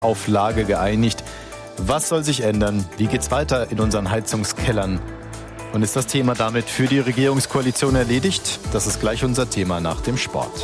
Auflage geeinigt. Was soll sich ändern? Wie geht's weiter in unseren Heizungskellern? Und ist das Thema damit für die Regierungskoalition erledigt? Das ist gleich unser Thema nach dem Sport.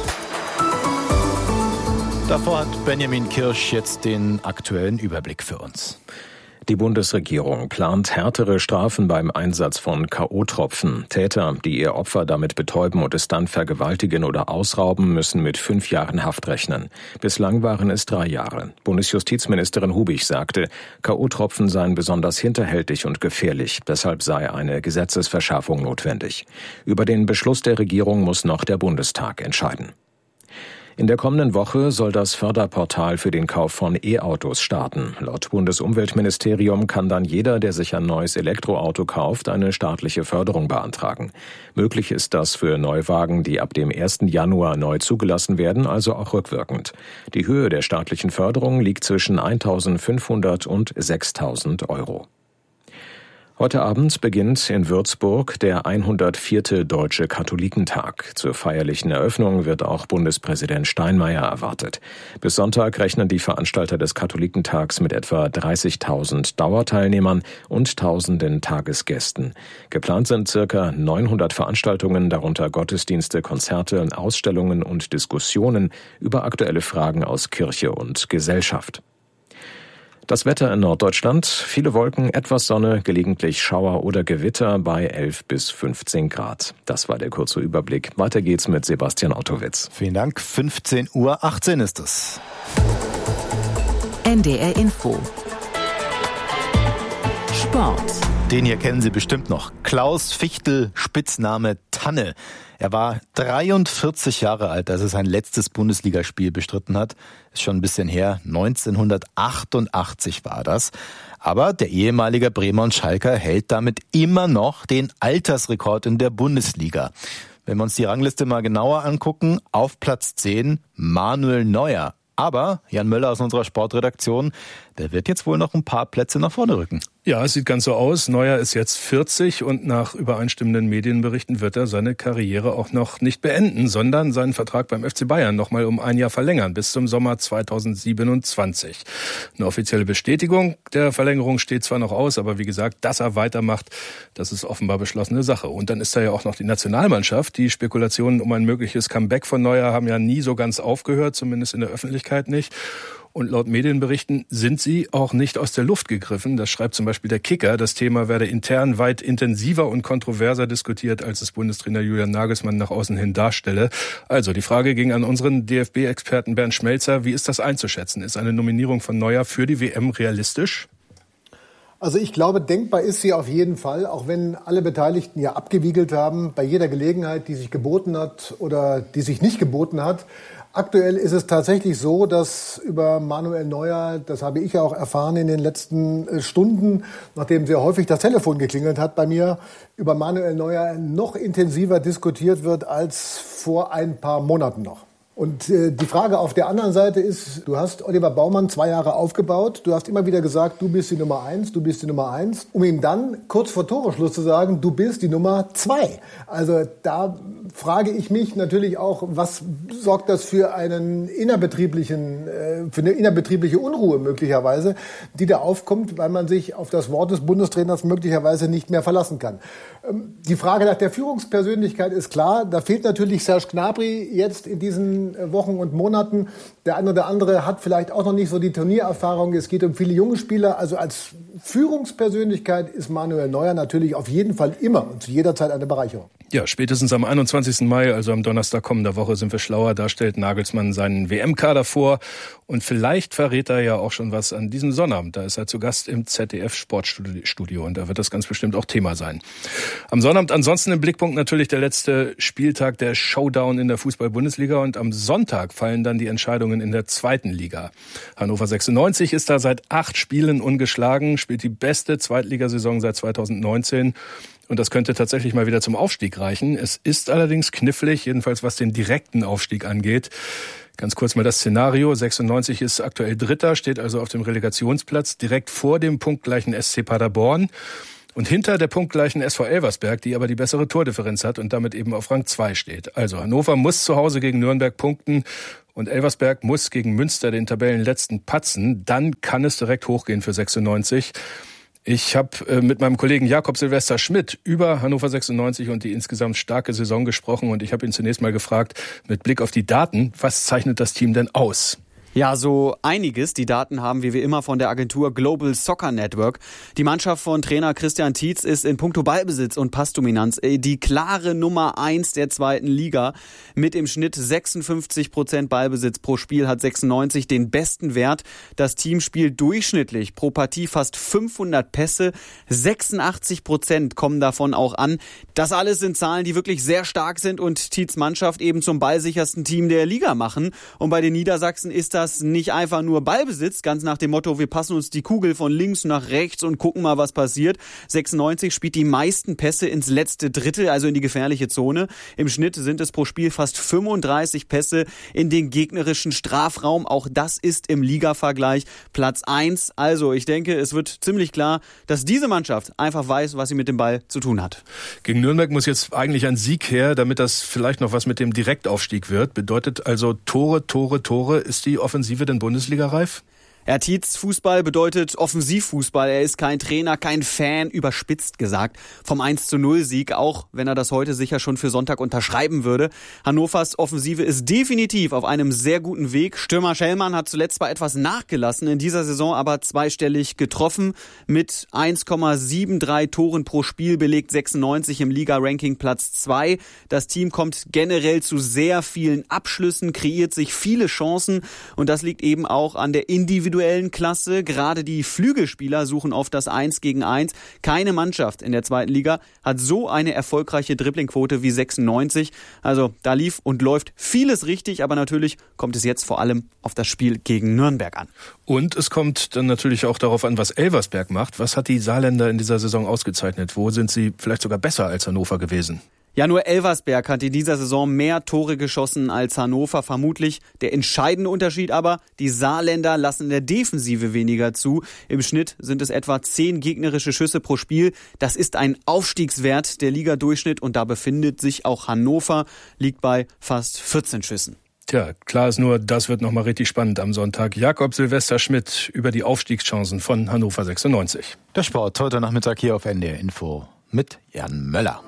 Davor hat Benjamin Kirsch jetzt den aktuellen Überblick für uns. Die Bundesregierung plant härtere Strafen beim Einsatz von K.O.-Tropfen. Täter, die ihr Opfer damit betäuben und es dann vergewaltigen oder ausrauben, müssen mit 5 Jahren Haft rechnen. Bislang waren es 3 Jahre. Bundesjustizministerin Hubig sagte, K.O.-Tropfen seien besonders hinterhältig und gefährlich. Deshalb sei eine Gesetzesverschärfung notwendig. Über den Beschluss der Regierung muss noch der Bundestag entscheiden. In der kommenden Woche soll das Förderportal für den Kauf von E-Autos starten. Laut Bundesumweltministerium kann dann jeder, der sich ein neues Elektroauto kauft, eine staatliche Förderung beantragen. Möglich ist das für Neuwagen, die ab dem 1. Januar neu zugelassen werden, also auch rückwirkend. Die Höhe der staatlichen Förderung liegt zwischen 1.500 und 6.000 Euro. Heute Abend beginnt in Würzburg der 104. Deutsche Katholikentag. Zur feierlichen Eröffnung wird auch Bundespräsident Steinmeier erwartet. Bis Sonntag rechnen die Veranstalter des Katholikentags mit etwa 30.000 Dauerteilnehmern und tausenden Tagesgästen. Geplant sind ca. 900 Veranstaltungen, darunter Gottesdienste, Konzerte, Ausstellungen und Diskussionen über aktuelle Fragen aus Kirche und Gesellschaft. Das Wetter in Norddeutschland, viele Wolken, etwas Sonne, gelegentlich Schauer oder Gewitter bei 11 bis 15 Grad. Das war der kurze Überblick. Weiter geht's mit Sebastian Ottowitz. Vielen Dank. 15:18 Uhr ist es. NDR Info. Sport. Den hier kennen Sie bestimmt noch. Klaus Fichtel, Spitzname Tanne. Er war 43 Jahre alt, als er sein letztes Bundesligaspiel bestritten hat. Ist schon ein bisschen her. 1988 war das. Aber der ehemalige Bremer und Schalker hält damit immer noch den Altersrekord in der Bundesliga. Wenn wir uns die Rangliste mal genauer angucken, auf Platz 10 Manuel Neuer. Aber Jan Möller aus unserer Sportredaktion, der wird jetzt wohl noch ein paar Plätze nach vorne rücken. Ja, es sieht ganz so aus. Neuer ist jetzt 40 und nach übereinstimmenden Medienberichten wird er seine Karriere auch noch nicht beenden, sondern seinen Vertrag beim FC Bayern noch mal um 1 Jahr verlängern, bis zum Sommer 2027. Eine offizielle Bestätigung der Verlängerung steht zwar noch aus, aber wie gesagt, dass er weitermacht, das ist offenbar beschlossene Sache. Und dann ist da ja auch noch die Nationalmannschaft. Die Spekulationen um ein mögliches Comeback von Neuer haben ja nie so ganz aufgehört, zumindest in der Öffentlichkeit nicht. Und laut Medienberichten sind sie auch nicht aus der Luft gegriffen. Das schreibt zum Beispiel der Kicker. Das Thema werde intern weit intensiver und kontroverser diskutiert, als es Bundestrainer Julian Nagelsmann nach außen hin darstelle. Also die Frage ging an unseren DFB-Experten Bernd Schmelzer. Wie ist das einzuschätzen? Ist eine Nominierung von Neuer für die WM realistisch? Also ich glaube, denkbar ist sie auf jeden Fall, auch wenn alle Beteiligten ja abgewiegelt haben, bei jeder Gelegenheit, die sich geboten hat oder die sich nicht geboten hat. Aktuell ist es tatsächlich so, dass über Manuel Neuer, das habe ich ja auch erfahren in den letzten Stunden, nachdem sehr häufig das Telefon geklingelt hat bei mir, über Manuel Neuer noch intensiver diskutiert wird als vor ein paar Monaten noch. Und die Frage auf der anderen Seite ist, du hast Oliver Baumann 2 Jahre aufgebaut, du hast immer wieder gesagt, du bist die Nummer 1, du bist die Nummer 1, um ihm dann kurz vor Toreschluss zu sagen, du bist die Nummer 2. Also da frage ich mich natürlich auch, was sorgt das für für eine innerbetriebliche Unruhe möglicherweise, die da aufkommt, weil man sich auf das Wort des Bundestrainers möglicherweise nicht mehr verlassen kann. Die Frage nach der Führungspersönlichkeit ist klar, da fehlt natürlich Serge Gnabry jetzt in diesen Wochen und Monaten. Der eine oder andere hat vielleicht auch noch nicht so die Turniererfahrung. Es geht um viele junge Spieler. Also als Führungspersönlichkeit ist Manuel Neuer natürlich auf jeden Fall immer und zu jeder Zeit eine Bereicherung. Ja, spätestens am 21. Mai, also am Donnerstag kommender Woche, sind wir schlauer. Da stellt Nagelsmann seinen WM-Kader vor. Und vielleicht verrät er ja auch schon was an diesem Sonnabend. Da ist er zu Gast im ZDF-Sportstudio und da wird das ganz bestimmt auch Thema sein. Am Sonnabend ansonsten im Blickpunkt natürlich der letzte Spieltag, der Showdown in der Fußball-Bundesliga. Und am Sonntag fallen dann die Entscheidungen in der 2. Liga. Hannover 96 ist da seit 8 Spielen ungeschlagen, spielt die beste Zweitligasaison seit 2019. Und das könnte tatsächlich mal wieder zum Aufstieg reichen. Es ist allerdings knifflig, jedenfalls was den direkten Aufstieg angeht. Ganz kurz mal das Szenario. 96 ist aktuell Dritter, steht also auf dem Relegationsplatz, direkt vor dem punktgleichen SC Paderborn und hinter der punktgleichen SV Elversberg, die aber die bessere Tordifferenz hat und damit eben auf Rang 2 steht. Also Hannover muss zu Hause gegen Nürnberg punkten und Elversberg muss gegen Münster den Tabellenletzten patzen. Dann kann es direkt hochgehen für 96. Ich habe mit meinem Kollegen Jakob Silvester Schmidt über Hannover 96 und die insgesamt starke Saison gesprochen. Und ich habe ihn zunächst mal gefragt, mit Blick auf die Daten, was zeichnet das Team denn aus? Ja, so einiges. Die Daten haben wir wie immer von der Agentur Global Soccer Network. Die Mannschaft von Trainer Christian Tietz ist in puncto Ballbesitz und Passdominanz die klare Nummer 1 der zweiten Liga. Mit im Schnitt 56% Ballbesitz pro Spiel hat 96 den besten Wert. Das Team spielt durchschnittlich pro Partie fast 500 Pässe. 86% kommen davon auch an. Das alles sind Zahlen, die wirklich sehr stark sind und Tietz Mannschaft eben zum ballsichersten Team der Liga machen. Und bei den Niedersachsen ist das nicht einfach nur Ballbesitz, ganz nach dem Motto, wir passen uns die Kugel von links nach rechts und gucken mal, was passiert. 96 spielt die meisten Pässe ins letzte Drittel, also in die gefährliche Zone. Im Schnitt sind es pro Spiel fast 35 Pässe in den gegnerischen Strafraum. Auch das ist im Liga-Vergleich Platz 1. Also ich denke, es wird ziemlich klar, dass diese Mannschaft einfach weiß, was sie mit dem Ball zu tun hat. Gegen Nürnberg muss jetzt eigentlich ein Sieg her, damit das vielleicht noch was mit dem Direktaufstieg wird. Bedeutet also Tore. Ist die Offensive denn Bundesliga-reif? Tietz Fußball bedeutet Offensivfußball. Er ist kein Trainer, kein Fan, überspitzt gesagt, vom 1:0-Sieg, auch wenn er das heute sicher schon für Sonntag unterschreiben würde. Hannovers Offensive ist definitiv auf einem sehr guten Weg. Stürmer Schellmann hat zuletzt zwar etwas nachgelassen, in dieser Saison aber zweistellig getroffen. Mit 1,73 Toren pro Spiel belegt 96 im Liga-Ranking Platz 2. Das Team kommt generell zu sehr vielen Abschlüssen, kreiert sich viele Chancen und das liegt eben auch an der individuellen Klasse. Gerade die Flügelspieler suchen auf das 1 gegen 1. Keine Mannschaft in der zweiten Liga hat so eine erfolgreiche Dribblingquote wie 96. Also da lief und läuft vieles richtig, aber natürlich kommt es jetzt vor allem auf das Spiel gegen Nürnberg an. Und es kommt dann natürlich auch darauf an, was Elversberg macht. Was hat die Saarländer in dieser Saison ausgezeichnet? Wo sind sie vielleicht sogar besser als Hannover gewesen? Ja, nur Elversberg hat in dieser Saison mehr Tore geschossen als Hannover. Vermutlich der entscheidende Unterschied aber, die Saarländer lassen in der Defensive weniger zu. Im Schnitt sind es etwa 10 gegnerische Schüsse pro Spiel. Das ist ein Aufstiegswert der Ligadurchschnitt und da befindet sich auch Hannover, liegt bei fast 14 Schüssen. Tja, klar ist nur, das wird nochmal richtig spannend am Sonntag. Jakob Silvester Schmidt über die Aufstiegschancen von Hannover 96. Der Sport heute Nachmittag hier auf NDR Info mit Jan Möller.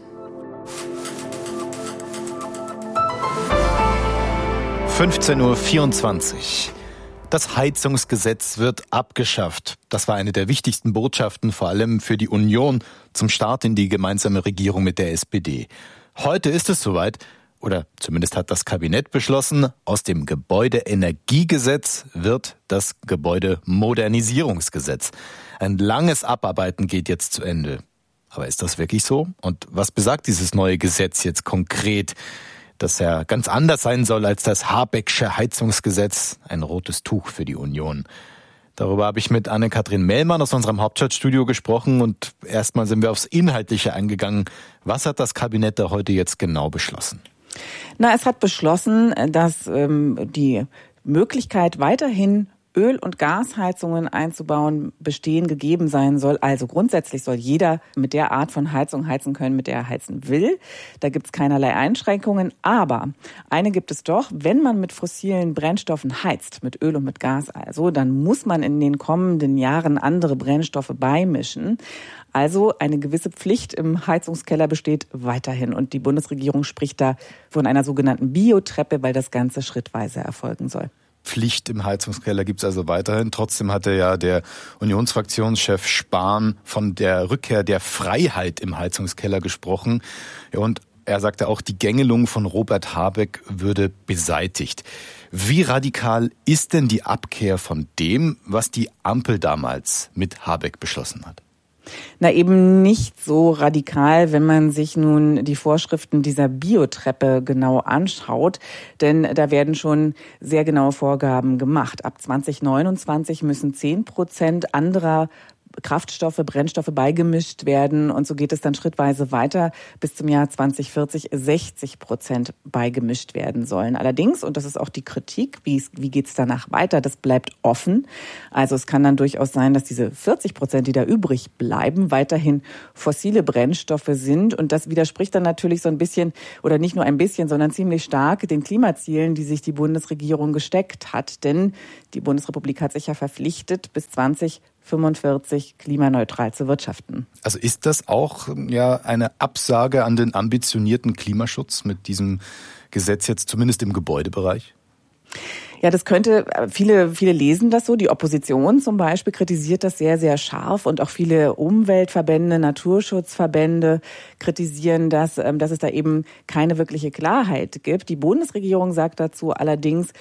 15:24 Uhr. Das Heizungsgesetz wird abgeschafft. Das war eine der wichtigsten Botschaften, vor allem für die Union, zum Start in die gemeinsame Regierung mit der SPD. Heute ist es soweit, oder zumindest hat das Kabinett beschlossen, aus dem Gebäudeenergiegesetz wird das Gebäudemodernisierungsgesetz. Ein langes Abarbeiten geht jetzt zu Ende. Aber ist das wirklich so? Und was besagt dieses neue Gesetz jetzt konkret? Das ja ganz anders sein soll als das Habecksche Heizungsgesetz, ein rotes Tuch für die Union. Darüber habe ich mit Anne-Kathrin Mellmann aus unserem Hauptstadtstudio gesprochen und erstmal sind wir aufs Inhaltliche eingegangen. Was hat das Kabinett da heute jetzt genau beschlossen? Es hat beschlossen, dass die Möglichkeit weiterhin Öl- und Gasheizungen einzubauen, bestehen gegeben sein soll. Also grundsätzlich soll jeder mit der Art von Heizung heizen können, mit der er heizen will. Da gibt es keinerlei Einschränkungen. Aber eine gibt es doch, wenn man mit fossilen Brennstoffen heizt, mit Öl und mit Gas also, dann muss man in den kommenden Jahren andere Brennstoffe beimischen. Also eine gewisse Pflicht im Heizungskeller besteht weiterhin. Und die Bundesregierung spricht da von einer sogenannten Biotreppe, weil das Ganze schrittweise erfolgen soll. Pflicht im Heizungskeller gibt es also weiterhin. Trotzdem hatte ja der Unionsfraktionschef Spahn von der Rückkehr der Freiheit im Heizungskeller gesprochen. Ja, und er sagte auch, die Gängelung von Robert Habeck würde beseitigt. Wie radikal ist denn die Abkehr von dem, was die Ampel damals mit Habeck beschlossen hat? Eben nicht so radikal, wenn man sich nun die Vorschriften dieser Biotreppe genau anschaut. Denn da werden schon sehr genaue Vorgaben gemacht. Ab 2029 müssen 10% anderer Kraftstoffe, Brennstoffe beigemischt werden. Und so geht es dann schrittweise weiter, bis zum Jahr 2040 60% beigemischt werden sollen. Allerdings, und das ist auch die Kritik, wie geht es danach weiter, das bleibt offen. Also es kann dann durchaus sein, dass diese 40%, die da übrig bleiben, weiterhin fossile Brennstoffe sind. Und das widerspricht dann natürlich so ein bisschen, oder nicht nur ein bisschen, sondern ziemlich stark den Klimazielen, die sich die Bundesregierung gesteckt hat. Denn die Bundesrepublik hat sich ja verpflichtet, bis 2045 klimaneutral zu wirtschaften. Also ist das auch eine Absage an den ambitionierten Klimaschutz mit diesem Gesetz jetzt zumindest im Gebäudebereich? Ja, das könnte, viele lesen das so. Die Opposition zum Beispiel kritisiert das sehr, sehr scharf und auch viele Umweltverbände, Naturschutzverbände kritisieren das, dass es da eben keine wirkliche Klarheit gibt. Die Bundesregierung sagt dazu allerdings,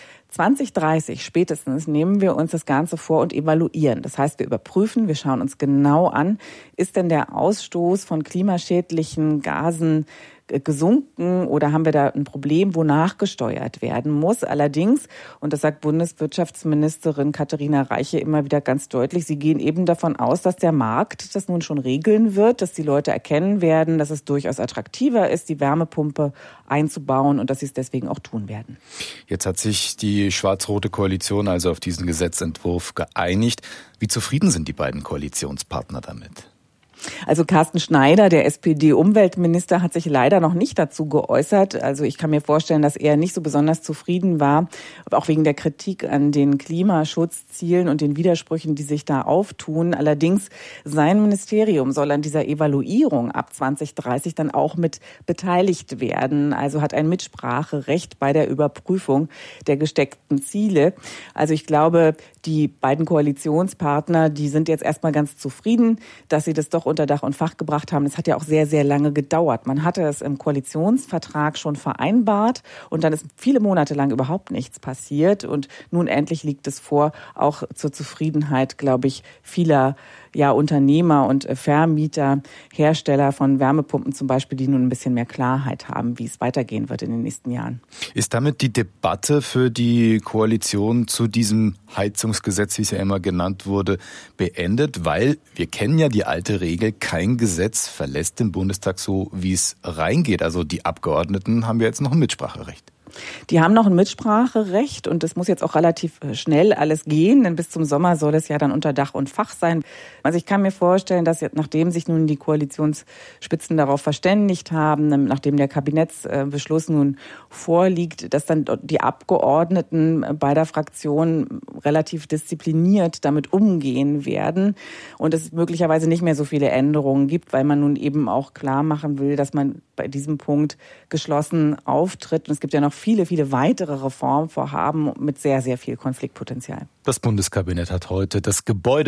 2030 spätestens nehmen wir uns das Ganze vor und evaluieren. Das heißt, wir überprüfen, wir schauen uns genau an, ist denn der Ausstoß von klimaschädlichen Gasen gesunken oder haben wir da ein Problem, wo nachgesteuert werden muss? Allerdings, und das sagt Bundeswirtschaftsministerin Katharina Reiche immer wieder ganz deutlich, sie gehen eben davon aus, dass der Markt das nun schon regeln wird, dass die Leute erkennen werden, dass es durchaus attraktiver ist, die Wärmepumpe einzubauen und dass sie es deswegen auch tun werden. Jetzt hat sich die schwarz-rote Koalition also auf diesen Gesetzentwurf geeinigt. Wie zufrieden sind die beiden Koalitionspartner damit? Also Carsten Schneider, der SPD-Umweltminister, hat sich leider noch nicht dazu geäußert. Also ich kann mir vorstellen, dass er nicht so besonders zufrieden war, auch wegen der Kritik an den Klimaschutzzielen und den Widersprüchen, die sich da auftun. Allerdings, sein Ministerium soll an dieser Evaluierung ab 2030 dann auch mit beteiligt werden. Also hat ein Mitspracherecht bei der Überprüfung der gesteckten Ziele. Also ich glaube, die beiden Koalitionspartner, die sind jetzt erstmal ganz zufrieden, dass sie das doch unter Dach und Fach gebracht haben. Das hat ja auch sehr, sehr lange gedauert. Man hatte es im Koalitionsvertrag schon vereinbart und dann ist viele Monate lang überhaupt nichts passiert. Und nun endlich liegt es vor, auch zur Zufriedenheit, glaube ich, vieler Unternehmer und Vermieter, Hersteller von Wärmepumpen zum Beispiel, die nun ein bisschen mehr Klarheit haben, wie es weitergehen wird in den nächsten Jahren. Ist damit die Debatte für die Koalition zu diesem Heizungsgesetz, wie es ja immer genannt wurde, beendet? Weil wir kennen ja die alte Regel, kein Gesetz verlässt den Bundestag so, wie es reingeht. Also die Abgeordneten haben ja jetzt noch ein Mitspracherecht. Die haben noch ein Mitspracherecht und das muss jetzt auch relativ schnell alles gehen, denn bis zum Sommer soll es ja dann unter Dach und Fach sein. Also ich kann mir vorstellen, dass jetzt, nachdem sich nun die Koalitionsspitzen darauf verständigt haben, nachdem der Kabinettsbeschluss nun vorliegt, dass dann die Abgeordneten beider Fraktionen relativ diszipliniert damit umgehen werden und es möglicherweise nicht mehr so viele Änderungen gibt, weil man nun eben auch klar machen will, dass man bei diesem Punkt geschlossen auftritt. Und es gibt ja noch viele, viele weitere Reformvorhaben mit sehr, sehr viel Konfliktpotenzial. Das Bundeskabinett hat heute das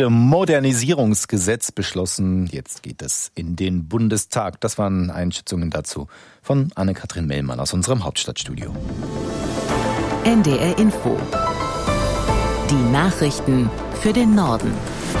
Gebäudemodernisierungsgesetz beschlossen. Jetzt geht es in den Bundestag. Das waren Einschätzungen dazu von Anne-Kathrin Mellmann aus unserem Hauptstadtstudio. NDR Info. Die Nachrichten für den Norden.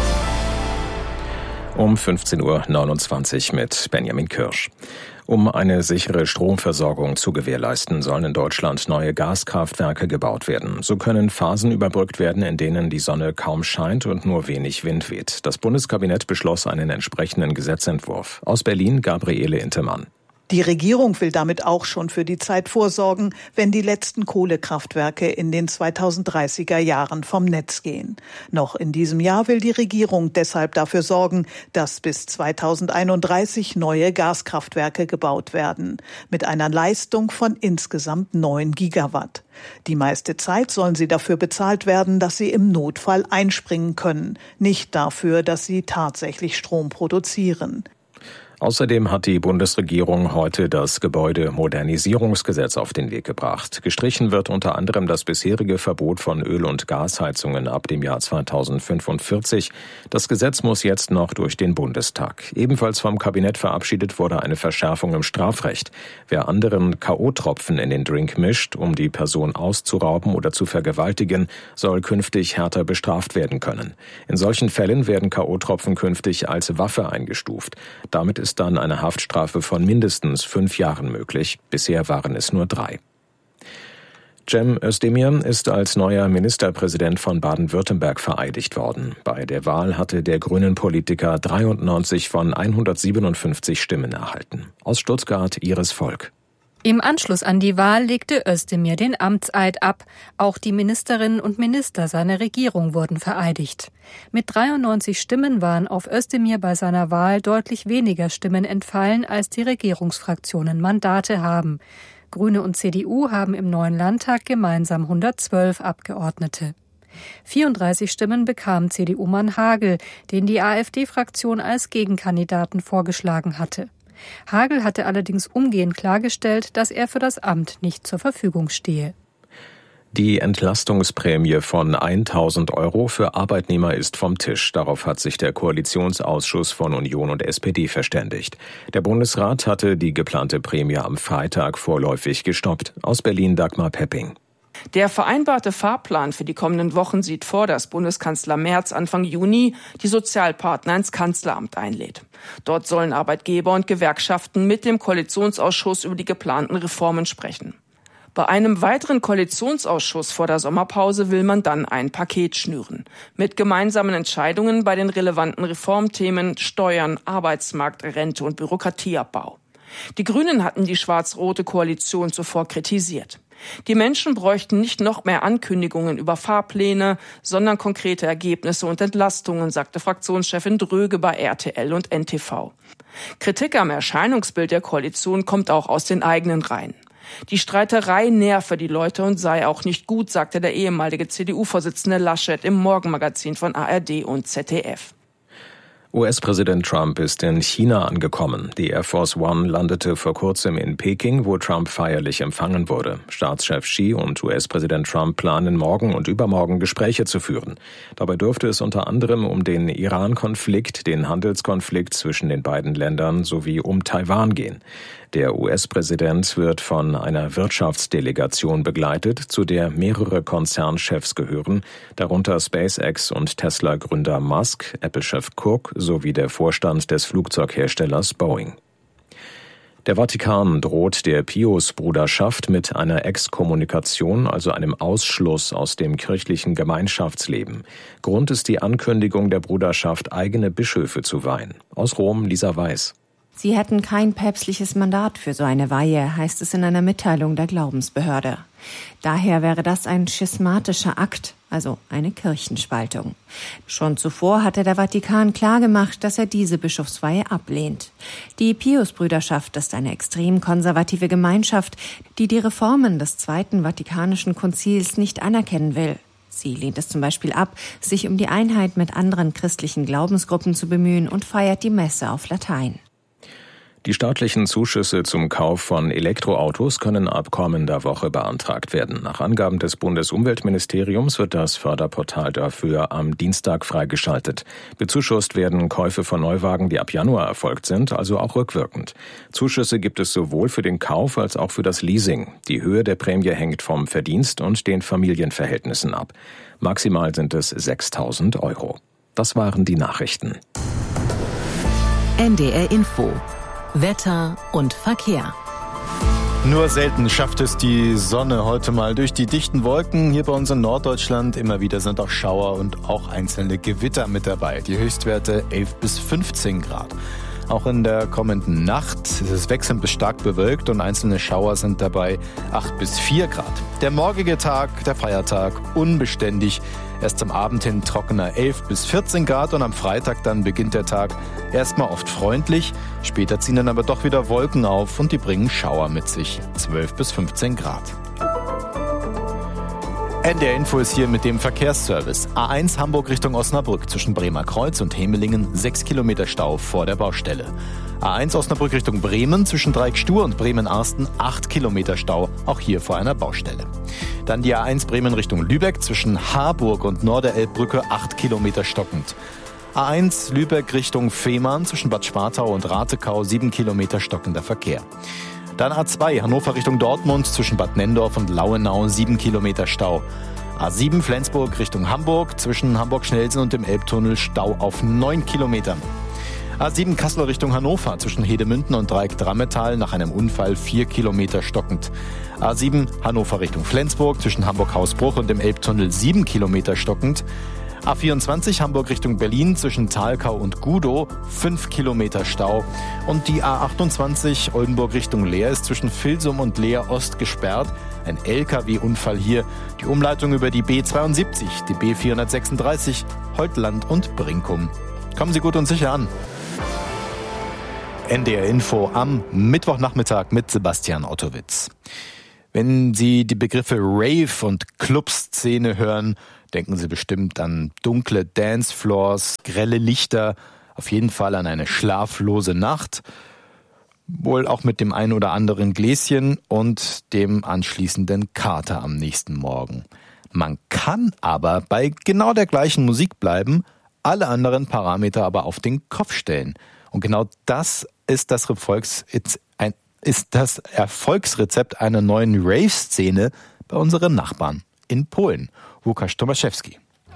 Um 15.29 Uhr mit Benjamin Kirsch. Um eine sichere Stromversorgung zu gewährleisten, sollen in Deutschland neue Gaskraftwerke gebaut werden. So können Phasen überbrückt werden, in denen die Sonne kaum scheint und nur wenig Wind weht. Das Bundeskabinett beschloss einen entsprechenden Gesetzentwurf. Aus Berlin Gabriele Intemann. Die Regierung will damit auch schon für die Zeit vorsorgen, wenn die letzten Kohlekraftwerke in den 2030er Jahren vom Netz gehen. Noch in diesem Jahr will die Regierung deshalb dafür sorgen, dass bis 2031 neue Gaskraftwerke gebaut werden, mit einer Leistung von insgesamt 9 Gigawatt. Die meiste Zeit sollen sie dafür bezahlt werden, dass sie im Notfall einspringen können, nicht dafür, dass sie tatsächlich Strom produzieren. Außerdem hat die Bundesregierung heute das Gebäudemodernisierungsgesetz auf den Weg gebracht. Gestrichen wird unter anderem das bisherige Verbot von Öl- und Gasheizungen ab dem Jahr 2045. Das Gesetz muss jetzt noch durch den Bundestag. Ebenfalls vom Kabinett verabschiedet wurde eine Verschärfung im Strafrecht. Wer anderen K.O.-Tropfen in den Drink mischt, um die Person auszurauben oder zu vergewaltigen, soll künftig härter bestraft werden können. In solchen Fällen werden K.O.-Tropfen künftig als Waffe eingestuft. Damit ist dann eine Haftstrafe von mindestens 5 Jahren möglich. Bisher waren es nur 3. Cem Özdemir ist als neuer Ministerpräsident von Baden-Württemberg vereidigt worden. Bei der Wahl hatte der Grünen-Politiker 93 von 157 Stimmen erhalten. Aus Stuttgart Iris Volk. Im Anschluss an die Wahl legte Özdemir den Amtseid ab. Auch die Ministerinnen und Minister seiner Regierung wurden vereidigt. Mit 93 Stimmen waren auf Özdemir bei seiner Wahl deutlich weniger Stimmen entfallen, als die Regierungsfraktionen Mandate haben. Grüne und CDU haben im neuen Landtag gemeinsam 112 Abgeordnete. 34 Stimmen bekam CDU-Mann Hagel, den die AfD-Fraktion als Gegenkandidaten vorgeschlagen hatte. Hagel hatte allerdings umgehend klargestellt, dass er für das Amt nicht zur Verfügung stehe. Die Entlastungsprämie von 1.000 € für Arbeitnehmer ist vom Tisch. Darauf hat sich der Koalitionsausschuss von Union und SPD verständigt. Der Bundesrat hatte die geplante Prämie am Freitag vorläufig gestoppt. Aus Berlin Dagmar Pepping. Der vereinbarte Fahrplan für die kommenden Wochen sieht vor, dass Bundeskanzler Merz Anfang Juni die Sozialpartner ins Kanzleramt einlädt. Dort sollen Arbeitgeber und Gewerkschaften mit dem Koalitionsausschuss über die geplanten Reformen sprechen. Bei einem weiteren Koalitionsausschuss vor der Sommerpause will man dann ein Paket schnüren. Mit gemeinsamen Entscheidungen bei den relevanten Reformthemen Steuern, Arbeitsmarkt, Rente und Bürokratieabbau. Die Grünen hatten die schwarz-rote Koalition zuvor kritisiert. Die Menschen bräuchten nicht noch mehr Ankündigungen über Fahrpläne, sondern konkrete Ergebnisse und Entlastungen, sagte Fraktionschefin Dröge bei RTL und NTV. Kritik am Erscheinungsbild der Koalition kommt auch aus den eigenen Reihen. Die Streiterei nerve die Leute und sei auch nicht gut, sagte der ehemalige CDU-Vorsitzende Laschet im Morgenmagazin von ARD und ZDF. US-Präsident Trump ist in China angekommen. Die Air Force One landete vor kurzem in Peking, wo Trump feierlich empfangen wurde. Staatschef Xi und US-Präsident Trump planen morgen und übermorgen Gespräche zu führen. Dabei dürfte es unter anderem um den Iran-Konflikt, den Handelskonflikt zwischen den beiden Ländern sowie um Taiwan gehen. Der US-Präsident wird von einer Wirtschaftsdelegation begleitet, zu der mehrere Konzernchefs gehören, darunter SpaceX und Tesla-Gründer Musk, Apple-Chef Cook sowie der Vorstand des Flugzeugherstellers Boeing. Der Vatikan droht der Pius-Bruderschaft mit einer Exkommunikation, also einem Ausschluss aus dem kirchlichen Gemeinschaftsleben. Grund ist die Ankündigung der Bruderschaft, eigene Bischöfe zu weihen. Aus Rom Lisa Weiß. Sie hätten kein päpstliches Mandat für so eine Weihe, heißt es in einer Mitteilung der Glaubensbehörde. Daher wäre das ein schismatischer Akt, also eine Kirchenspaltung. Schon zuvor hatte der Vatikan klargemacht, dass er diese Bischofsweihe ablehnt. Die Pius-Brüderschaft ist eine extrem konservative Gemeinschaft, die die Reformen des Zweiten Vatikanischen Konzils nicht anerkennen will. Sie lehnt es zum Beispiel ab, sich um die Einheit mit anderen christlichen Glaubensgruppen zu bemühen und feiert die Messe auf Latein. Die staatlichen Zuschüsse zum Kauf von Elektroautos können ab kommender Woche beantragt werden. Nach Angaben des Bundesumweltministeriums wird das Förderportal dafür am Dienstag freigeschaltet. Bezuschusst werden Käufe von Neuwagen, die ab Januar erfolgt sind, also auch rückwirkend. Zuschüsse gibt es sowohl für den Kauf als auch für das Leasing. Die Höhe der Prämie hängt vom Verdienst und den Familienverhältnissen ab. Maximal sind es 6.000 €. Das waren die Nachrichten. NDR Info. Wetter und Verkehr. Nur selten schafft es die Sonne heute mal durch die dichten Wolken. Hier bei uns in Norddeutschland immer wieder sind auch Schauer und auch einzelne Gewitter mit dabei. Die Höchstwerte 11 bis 15 Grad. Auch in der kommenden Nacht ist es wechselnd bis stark bewölkt und einzelne Schauer sind dabei 8 bis 4 Grad. Der morgige Tag, der Feiertag, unbeständig. Erst zum Abend hin trockener 11 bis 14 Grad und am Freitag dann beginnt der Tag erstmal oft freundlich. Später ziehen dann aber doch wieder Wolken auf und die bringen Schauer mit sich. 12 bis 15 Grad. NDR Info ist hier mit dem Verkehrsservice. A1 Hamburg Richtung Osnabrück zwischen Bremer Kreuz und Hemelingen 6 Kilometer Stau vor der Baustelle. A1 Osnabrück Richtung Bremen zwischen Dreieck-Stur und Bremen-Arsten 8 Kilometer Stau, auch hier vor einer Baustelle. Dann die A1 Bremen Richtung Lübeck zwischen Harburg und Norderelbbrücke 8 Kilometer stockend. A1 Lübeck Richtung Fehmarn zwischen Bad Spartau und Ratekau 7 Kilometer stockender Verkehr. Dann A2 Hannover Richtung Dortmund zwischen Bad Nendorf und Lauenau 7 Kilometer Stau. A7 Flensburg Richtung Hamburg zwischen Hamburg-Schnelsen und dem Elbtunnel Stau auf 9 Kilometern. A7 Kassel Richtung Hannover zwischen Hedemünden und Dreieck Drammetal nach einem Unfall 4 Kilometer stockend. A7 Hannover Richtung Flensburg zwischen Hamburg-Hausbruch und dem Elbtunnel 7 Kilometer stockend. A24 Hamburg Richtung Berlin zwischen Thalkau und Gudow 5 Kilometer Stau. Und die A28 Oldenburg Richtung Leer ist zwischen Vilsum und Leer Ost gesperrt. Ein LKW-Unfall hier. Die Umleitung über die B72, die B436, Holtland und Brinkum. Kommen Sie gut und sicher an. NDR Info am Mittwochnachmittag mit Sebastian Ottowitz. Wenn Sie die Begriffe Rave und Clubszene hören, denken Sie bestimmt an dunkle Dancefloors, grelle Lichter, auf jeden Fall an eine schlaflose Nacht, wohl auch mit dem ein oder anderen Gläschen und dem anschließenden Kater am nächsten Morgen. Man kann aber bei genau der gleichen Musik bleiben, alle anderen Parameter aber auf den Kopf stellen. Und genau das ist das Erfolgsrezept einer neuen Rave-Szene bei unseren Nachbarn in Polen. Łukasz Tomaszewski.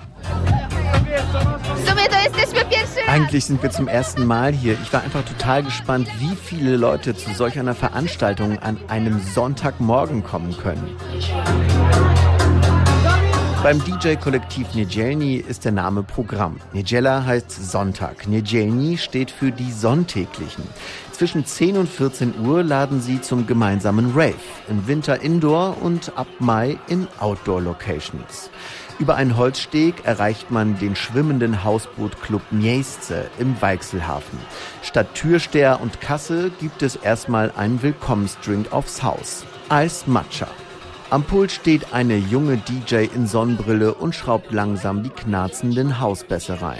Eigentlich sind wir zum ersten Mal hier. Ich war einfach total gespannt, wie viele Leute zu solch einer Veranstaltung an einem Sonntagmorgen kommen können. Beim DJ-Kollektiv Niedzielny ist der Name Programm. Niedziela heißt Sonntag. Niedzielny steht für die Sonntäglichen. Zwischen 10 und 14 Uhr laden sie zum gemeinsamen Rave. Im Winter Indoor und ab Mai in Outdoor-Locations. Über einen Holzsteg erreicht man den schwimmenden Hausbootclub Miejsce im Weichselhafen. Statt Türsteher und Kasse gibt es erstmal einen Willkommensdrink aufs Haus. Eis Matcha. Am Pult steht eine junge DJ in Sonnenbrille und schraubt langsam die knarzenden Hausbässe rein.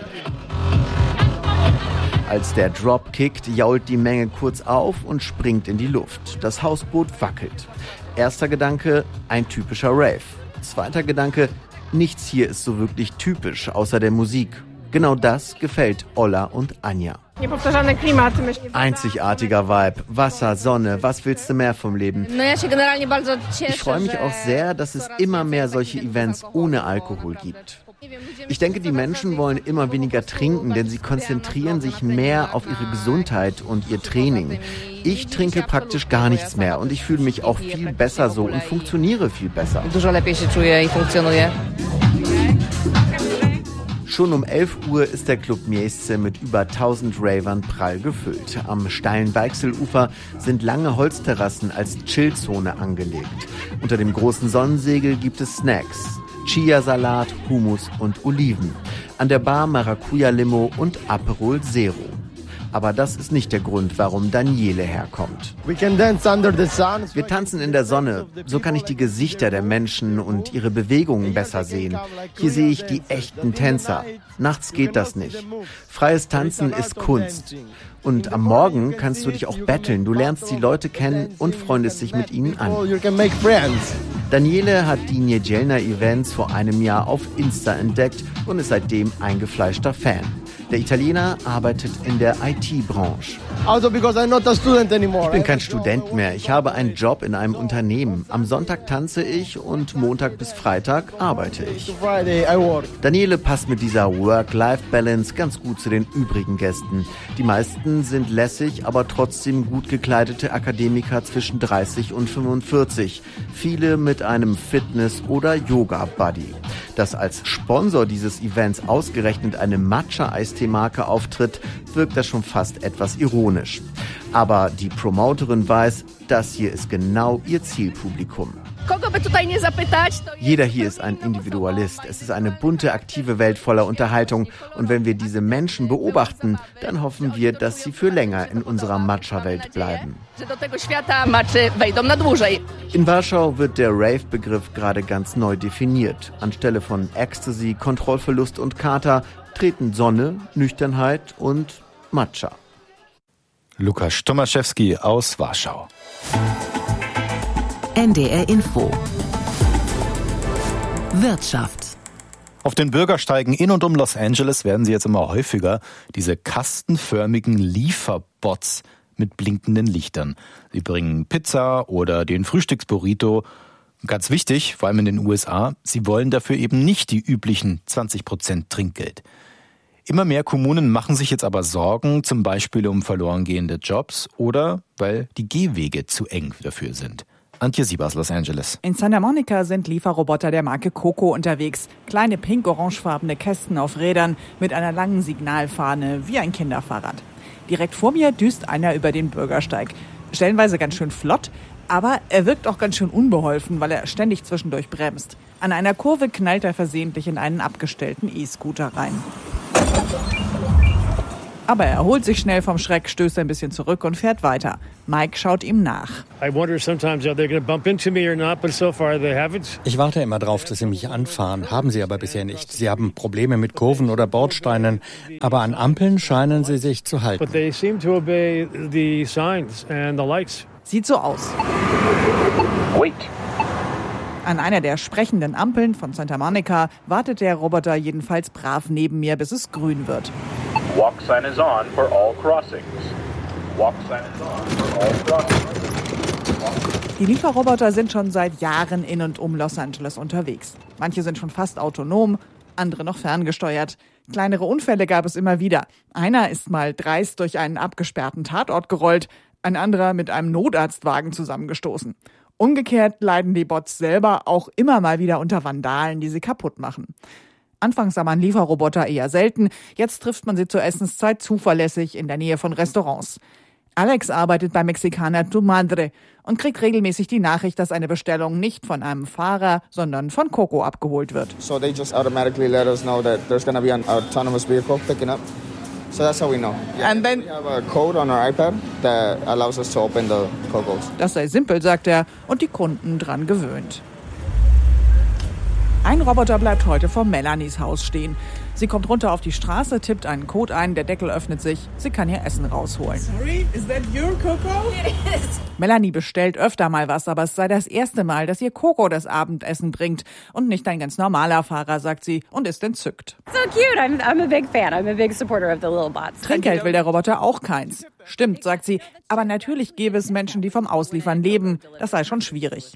Als der Drop kickt, jault die Menge kurz auf und springt in die Luft. Das Hausboot wackelt. Erster Gedanke, ein typischer Rave. Zweiter Gedanke, nichts hier ist so wirklich typisch, außer der Musik. Genau das gefällt Ola und Anja. Einzigartiger Vibe, Wasser, Sonne, was willst du mehr vom Leben? Ich freue mich auch sehr, dass es immer mehr solche Events ohne Alkohol gibt. Ich denke, die Menschen wollen immer weniger trinken, denn sie konzentrieren sich mehr auf ihre Gesundheit und ihr Training. Ich trinke praktisch gar nichts mehr und ich fühle mich auch viel besser so und funktioniere viel besser. Schon um 11 Uhr ist der Club Miejsce mit über 1000 Ravern prall gefüllt. Am steilen Weichselufer sind lange Holzterrassen als Chillzone angelegt. Unter dem großen Sonnensegel gibt es Snacks. Chiasalat, Hummus und Oliven. An der Bar Maracuja-Limo und Aperol Zero. Aber das ist nicht der Grund, warum Daniele herkommt. Wir tanzen in der Sonne. So kann ich die Gesichter der Menschen und ihre Bewegungen besser sehen. Hier sehe ich die echten Tänzer. Nachts geht das nicht. Freies Tanzen ist Kunst. Und am Morgen kannst du dich auch betteln. Du lernst die Leute kennen und freundest dich mit ihnen an. Daniele hat die Niedzielna Events vor einem Jahr auf Insta entdeckt und ist seitdem eingefleischter Fan. Der Italiener arbeitet in der IT-Branche. Ich bin kein Student mehr. Ich habe einen Job in einem Unternehmen. Am Sonntag tanze ich und Montag bis Freitag arbeite ich. Daniele passt mit dieser Work-Life-Balance ganz gut zu den übrigen Gästen. Die meisten sind lässig, aber trotzdem gut gekleidete Akademiker zwischen 30 und 45. Viele mit einem Fitness- oder Yoga-Buddy. Dass als Sponsor dieses Events ausgerechnet eine Matcha-Eistee-Marke auftritt, wirkt das schon fast etwas ironisch. Aber die Promoterin weiß, das hier ist genau ihr Zielpublikum. Jeder hier ist ein Individualist. Es ist eine bunte, aktive Welt voller Unterhaltung. Und wenn wir diese Menschen beobachten, dann hoffen wir, dass sie für länger in unserer Matcha-Welt bleiben. In Warschau wird der Rave-Begriff gerade ganz neu definiert. Anstelle von Ecstasy, Kontrollverlust und Kater treten Sonne, Nüchternheit und Matcha. Łukasz Tomaszewski aus Warschau. NDR Info. Wirtschaft. Auf den Bürgersteigen in und um Los Angeles werden sie jetzt immer häufiger, diese kastenförmigen Lieferbots mit blinkenden Lichtern. Sie bringen Pizza oder den Frühstücksburrito. Ganz wichtig, vor allem in den USA, sie wollen dafür eben nicht die üblichen 20% Trinkgeld. Immer mehr Kommunen machen sich jetzt aber Sorgen, zum Beispiel um verloren gehende Jobs oder weil die Gehwege zu eng dafür sind. Antje Siebers, Los Angeles. In Santa Monica sind Lieferroboter der Marke Coco unterwegs. Kleine pink-orangefarbene Kästen auf Rädern mit einer langen Signalfahne wie ein Kinderfahrrad. Direkt vor mir düst einer über den Bürgersteig. Stellenweise ganz schön flott, aber er wirkt auch ganz schön unbeholfen, weil er ständig zwischendurch bremst. An einer Kurve knallt er versehentlich in einen abgestellten E-Scooter rein. Aber er erholt sich schnell vom Schreck, stößt ein bisschen zurück und fährt weiter. Mike schaut ihm nach. Ich warte immer drauf, dass sie mich anfahren, haben sie aber bisher nicht. Sie haben Probleme mit Kurven oder Bordsteinen, aber an Ampeln scheinen sie sich zu halten. Sieht so aus. Wait. An einer der sprechenden Ampeln von Santa Monica wartet der Roboter jedenfalls brav neben mir, bis es grün wird. Walk sign is on for all crossings. Walk sign is on for all crossings. Die Lieferroboter sind schon seit Jahren in und um Los Angeles unterwegs. Manche sind schon fast autonom, andere noch ferngesteuert. Kleinere Unfälle gab es immer wieder. Einer ist mal dreist durch einen abgesperrten Tatort gerollt, ein anderer mit einem Notarztwagen zusammengestoßen. Umgekehrt leiden die Bots selber auch immer mal wieder unter Vandalen, die sie kaputt machen. Anfangs sah man Lieferroboter eher selten, jetzt trifft man sie zur Essenszeit zuverlässig in der Nähe von Restaurants. Alex arbeitet bei Mexicana Tu Madre und kriegt regelmäßig die Nachricht, dass eine Bestellung nicht von einem Fahrer, sondern von Coco abgeholt wird. So they just automatically let us know that there's going to be an autonomous vehicle picking up. So that's how we know. Yeah, and then we have a code on our iPad that allows us to open the Cocos. Das sei simpel, sagt er, und die Kunden dran gewöhnt. Ein Roboter bleibt heute vor Melanies Haus stehen. Sie kommt runter auf die Straße, tippt einen Code ein, der Deckel öffnet sich, sie kann ihr Essen rausholen. Sorry, is that your Coco? It is. Melanie bestellt öfter mal was, aber es sei das erste Mal, dass ihr Coco das Abendessen bringt. Und nicht ein ganz normaler Fahrer, sagt sie und ist entzückt. So cute, I'm a big fan, I'm a big supporter of the little bots. Trinkgeld will der Roboter auch keins. Stimmt, sagt sie, aber natürlich gäbe es Menschen, die vom Ausliefern leben. Das sei schon schwierig.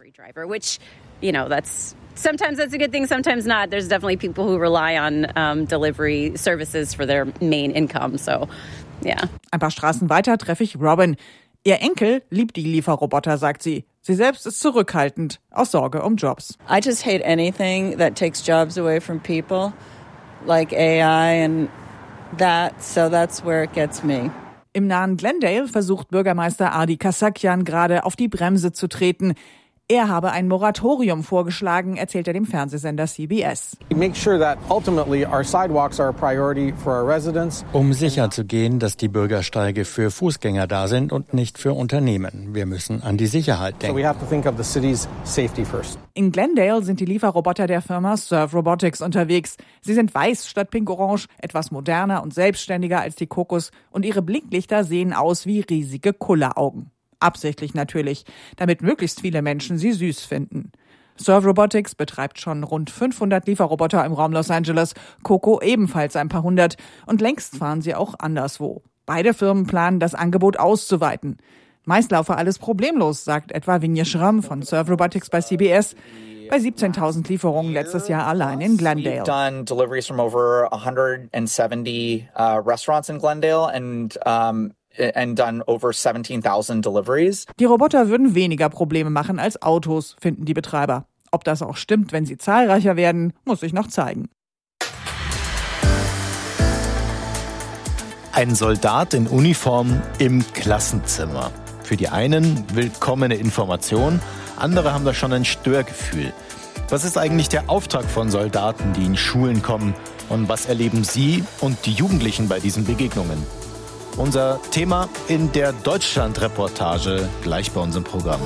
Sometimes that's a good thing, sometimes not. There's definitely people who rely on delivery services for their main income, so yeah. Ein paar Straßen weiter treffe ich Robin. Ihr Enkel liebt die Lieferroboter, sagt sie. Sie selbst ist zurückhaltend, aus Sorge um Jobs. I just hate anything that takes jobs away from people, like AI and that, so that's where it gets me. Im nahen Glendale versucht Bürgermeister Adi Kasakian gerade auf die Bremse zu treten. Er habe ein Moratorium vorgeschlagen, erzählt er dem Fernsehsender CBS. Um sicherzugehen, dass die Bürgersteige für Fußgänger da sind und nicht für Unternehmen. Wir müssen an die Sicherheit denken. In Glendale sind die Lieferroboter der Firma Serve Robotics unterwegs. Sie sind weiß statt pink-orange, etwas moderner und selbstständiger als die Cocos und ihre Blinklichter sehen aus wie riesige Kulleraugen. Absichtlich natürlich, damit möglichst viele Menschen sie süß finden. Serve Robotics betreibt schon rund 500 Lieferroboter im Raum Los Angeles, Coco ebenfalls ein paar hundert und längst fahren sie auch anderswo. Beide Firmen planen, das Angebot auszuweiten. Meist laufe alles problemlos, sagt etwa Vinje Schramm von Serve Robotics bei CBS. Bei 17.000 Lieferungen letztes Jahr allein in Glendale. We've done deliveries from over 170 restaurants in Glendale and done over 17,000 deliveries. Die Roboter würden weniger Probleme machen als Autos, finden die Betreiber. Ob das auch stimmt, wenn sie zahlreicher werden, muss sich noch zeigen. Ein Soldat in Uniform im Klassenzimmer. Für die einen willkommene Information, andere haben da schon ein Störgefühl. Was ist eigentlich der Auftrag von Soldaten, die in Schulen kommen? Und was erleben Sie und die Jugendlichen bei diesen Begegnungen? Unser Thema in der Deutschland-Reportage gleich bei uns im Programm.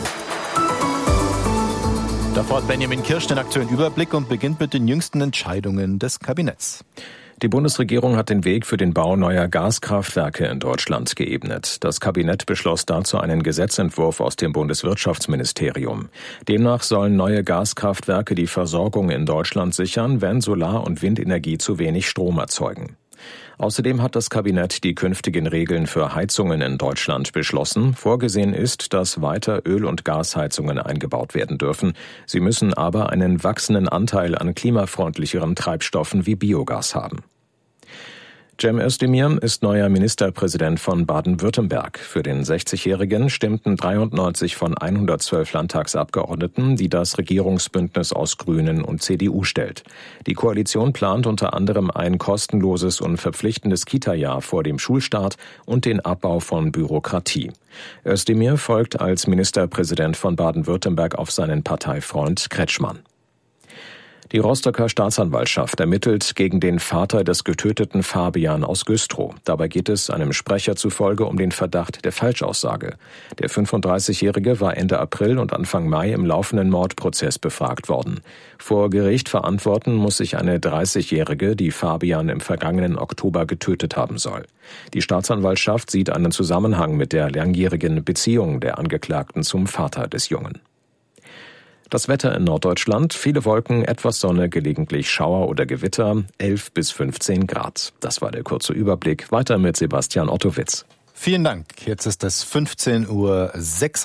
Davor hat Benjamin Kirsch den aktuellen Überblick und beginnt mit den jüngsten Entscheidungen des Kabinetts. Die Bundesregierung hat den Weg für den Bau neuer Gaskraftwerke in Deutschland geebnet. Das Kabinett beschloss dazu einen Gesetzentwurf aus dem Bundeswirtschaftsministerium. Demnach sollen neue Gaskraftwerke die Versorgung in Deutschland sichern, wenn Solar- und Windenergie zu wenig Strom erzeugen. Außerdem hat das Kabinett die künftigen Regeln für Heizungen in Deutschland beschlossen. Vorgesehen ist, dass weiter Öl- und Gasheizungen eingebaut werden dürfen. Sie müssen aber einen wachsenden Anteil an klimafreundlicheren Treibstoffen wie Biogas haben. Cem Özdemir ist neuer Ministerpräsident von Baden-Württemberg. Für den 60-Jährigen stimmten 93 von 112 Landtagsabgeordneten, die das Regierungsbündnis aus Grünen und CDU stellt. Die Koalition plant unter anderem ein kostenloses und verpflichtendes Kita-Jahr vor dem Schulstart und den Abbau von Bürokratie. Özdemir folgt als Ministerpräsident von Baden-Württemberg auf seinen Parteifreund Kretschmann. Die Rostocker Staatsanwaltschaft ermittelt gegen den Vater des getöteten Fabian aus Güstrow. Dabei geht es einem Sprecher zufolge um den Verdacht der Falschaussage. Der 35-Jährige war Ende April und Anfang Mai im laufenden Mordprozess befragt worden. Vor Gericht verantworten muss sich eine 30-Jährige, die Fabian im vergangenen Oktober getötet haben soll. Die Staatsanwaltschaft sieht einen Zusammenhang mit der langjährigen Beziehung der Angeklagten zum Vater des Jungen. Das Wetter in Norddeutschland, viele Wolken, etwas Sonne, gelegentlich Schauer oder Gewitter, 11 bis 15 Grad. Das war der kurze Überblick. Weiter mit Sebastian Ottowitz. Vielen Dank. Jetzt ist es 15:46 Uhr.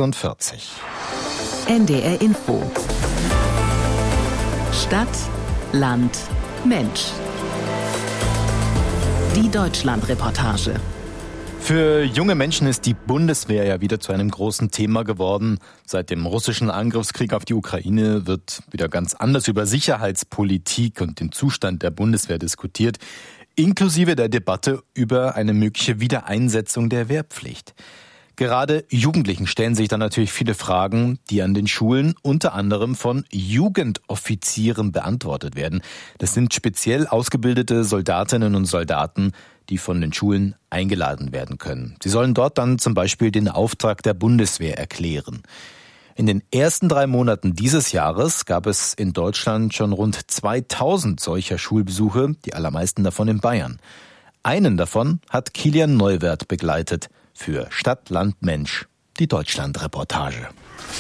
NDR Info. Stadt, Land, Mensch. Die Deutschland-Reportage. Für junge Menschen ist die Bundeswehr ja wieder zu einem großen Thema geworden. Seit dem russischen Angriffskrieg auf die Ukraine wird wieder ganz anders über Sicherheitspolitik und den Zustand der Bundeswehr diskutiert, inklusive der Debatte über eine mögliche Wiedereinsetzung der Wehrpflicht. Gerade Jugendlichen stellen sich dann natürlich viele Fragen, die an den Schulen unter anderem von Jugendoffizieren beantwortet werden. Das sind speziell ausgebildete Soldatinnen und Soldaten, die von den Schulen eingeladen werden können. Sie sollen dort dann zum Beispiel den Auftrag der Bundeswehr erklären. In den ersten 3 Monaten dieses Jahres gab es in Deutschland schon rund 2000 solcher Schulbesuche, die allermeisten davon in Bayern. Einen davon hat Kilian Neuwirth begleitet für Stadt, Land, Mensch, die Deutschland-Reportage.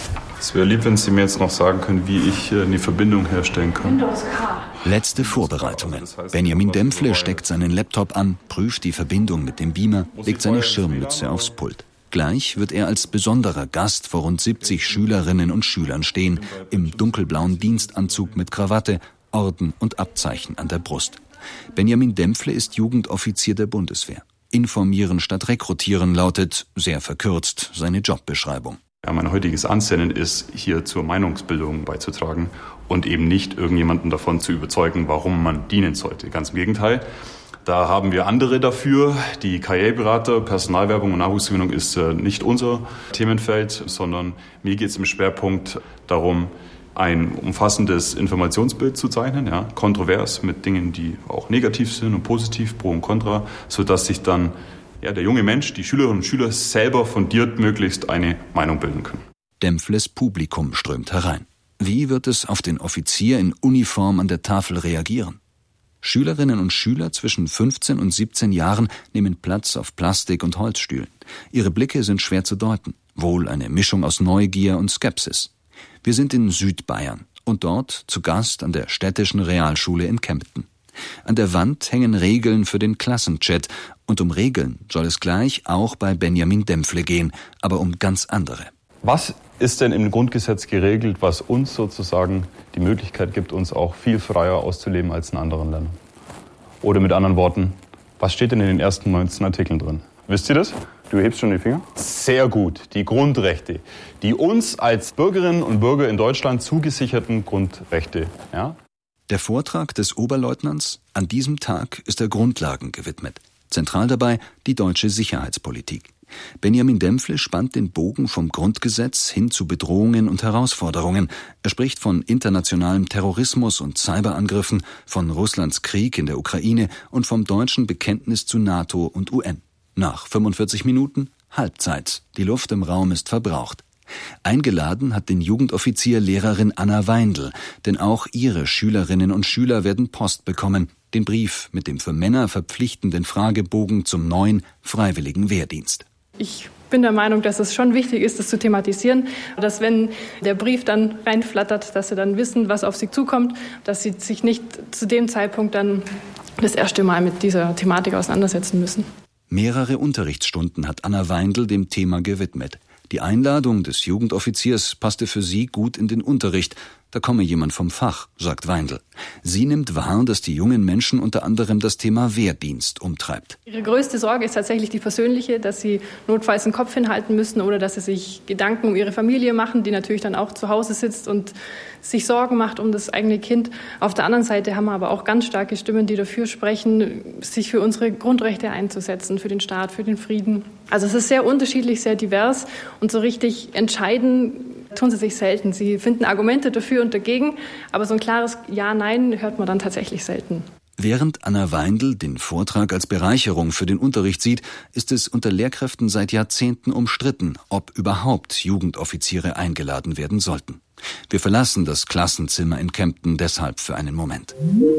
Es wäre lieb, wenn Sie mir jetzt noch sagen können, wie ich eine Verbindung herstellen kann. Letzte Vorbereitungen. Benjamin Dempfle steckt seinen Laptop an, prüft die Verbindung mit dem Beamer, legt seine Schirmmütze aufs Pult. Gleich wird er als besonderer Gast vor rund 70 Schülerinnen und Schülern stehen, im dunkelblauen Dienstanzug mit Krawatte, Orden und Abzeichen an der Brust. Benjamin Dempfle ist Jugendoffizier der Bundeswehr. Informieren statt rekrutieren lautet, sehr verkürzt, seine Jobbeschreibung. Ja, mein heutiges Ansinnen ist, hier zur Meinungsbildung beizutragen und eben nicht irgendjemanden davon zu überzeugen, warum man dienen sollte. Ganz im Gegenteil. Da haben wir andere dafür. Die Karriereberater, Personalwerbung und Nachwuchsgewinnung ist nicht unser Themenfeld, sondern mir geht es im Schwerpunkt darum, ein umfassendes Informationsbild zu zeichnen, ja, kontrovers mit Dingen, die auch negativ sind und positiv, pro und contra, sodass sich dann der junge Mensch, die Schülerinnen und Schüler selber fundiert möglichst eine Meinung bilden können. Dempfles Publikum strömt herein. Wie wird es auf den Offizier in Uniform an der Tafel reagieren? Schülerinnen und Schüler zwischen 15 und 17 Jahren nehmen Platz auf Plastik- und Holzstühlen. Ihre Blicke sind schwer zu deuten, wohl eine Mischung aus Neugier und Skepsis. Wir sind in Südbayern und dort zu Gast an der städtischen Realschule in Kempten. An der Wand hängen Regeln für den Klassenchat und um Regeln soll es gleich auch bei Benjamin Dempfle gehen, aber um ganz andere. Was ist denn im Grundgesetz geregelt, was uns sozusagen die Möglichkeit gibt, uns auch viel freier auszuleben als in anderen Ländern? Oder mit anderen Worten, was steht denn in den ersten 19 Artikeln drin? Wisst ihr das? Du hebst schon die Finger? Sehr gut. Die Grundrechte. Die uns als Bürgerinnen und Bürger in Deutschland zugesicherten Grundrechte. Ja? Der Vortrag des Oberleutnants an diesem Tag ist der Grundlagen gewidmet. Zentral dabei die deutsche Sicherheitspolitik. Benjamin Dempfle spannt den Bogen vom Grundgesetz hin zu Bedrohungen und Herausforderungen. Er spricht von internationalem Terrorismus und Cyberangriffen, von Russlands Krieg in der Ukraine und vom deutschen Bekenntnis zu NATO und UN. Nach 45 Minuten Halbzeit. Die Luft im Raum ist verbraucht. Eingeladen hat den Jugendoffizier Lehrerin Anna Weindl, denn auch ihre Schülerinnen und Schüler werden Post bekommen, den Brief mit dem für Männer verpflichtenden Fragebogen zum neuen freiwilligen Wehrdienst. Ich bin der Meinung, dass es schon wichtig ist, das zu thematisieren, dass wenn der Brief dann reinflattert, dass sie dann wissen, was auf sie zukommt, dass sie sich nicht zu dem Zeitpunkt dann das erste Mal mit dieser Thematik auseinandersetzen müssen. Mehrere Unterrichtsstunden hat Anna Weindl dem Thema gewidmet. Die Einladung des Jugendoffiziers passte für sie gut in den Unterricht. da komme jemand vom Fach, sagt Weindl. Sie nimmt wahr, dass die jungen Menschen unter anderem das Thema Wehrdienst umtreibt. Ihre größte Sorge ist tatsächlich die persönliche, dass sie notfalls den Kopf hinhalten müssen oder dass sie sich Gedanken um ihre Familie machen, die natürlich dann auch zu Hause sitzt und sich Sorgen macht um das eigene Kind. Auf der anderen Seite haben wir aber auch ganz starke Stimmen, die dafür sprechen, sich für unsere Grundrechte einzusetzen, für den Staat, für den Frieden. Also es ist sehr unterschiedlich, sehr divers und so richtig entscheiden tun sie sich selten. Sie finden Argumente dafür und dagegen, aber so ein klares Ja, Nein hört man dann tatsächlich selten. Während Anna Weindl den Vortrag als Bereicherung für den Unterricht sieht, ist es unter Lehrkräften seit Jahrzehnten umstritten, ob überhaupt Jugendoffiziere eingeladen werden sollten. Wir verlassen das Klassenzimmer in Kempten deshalb für einen Moment.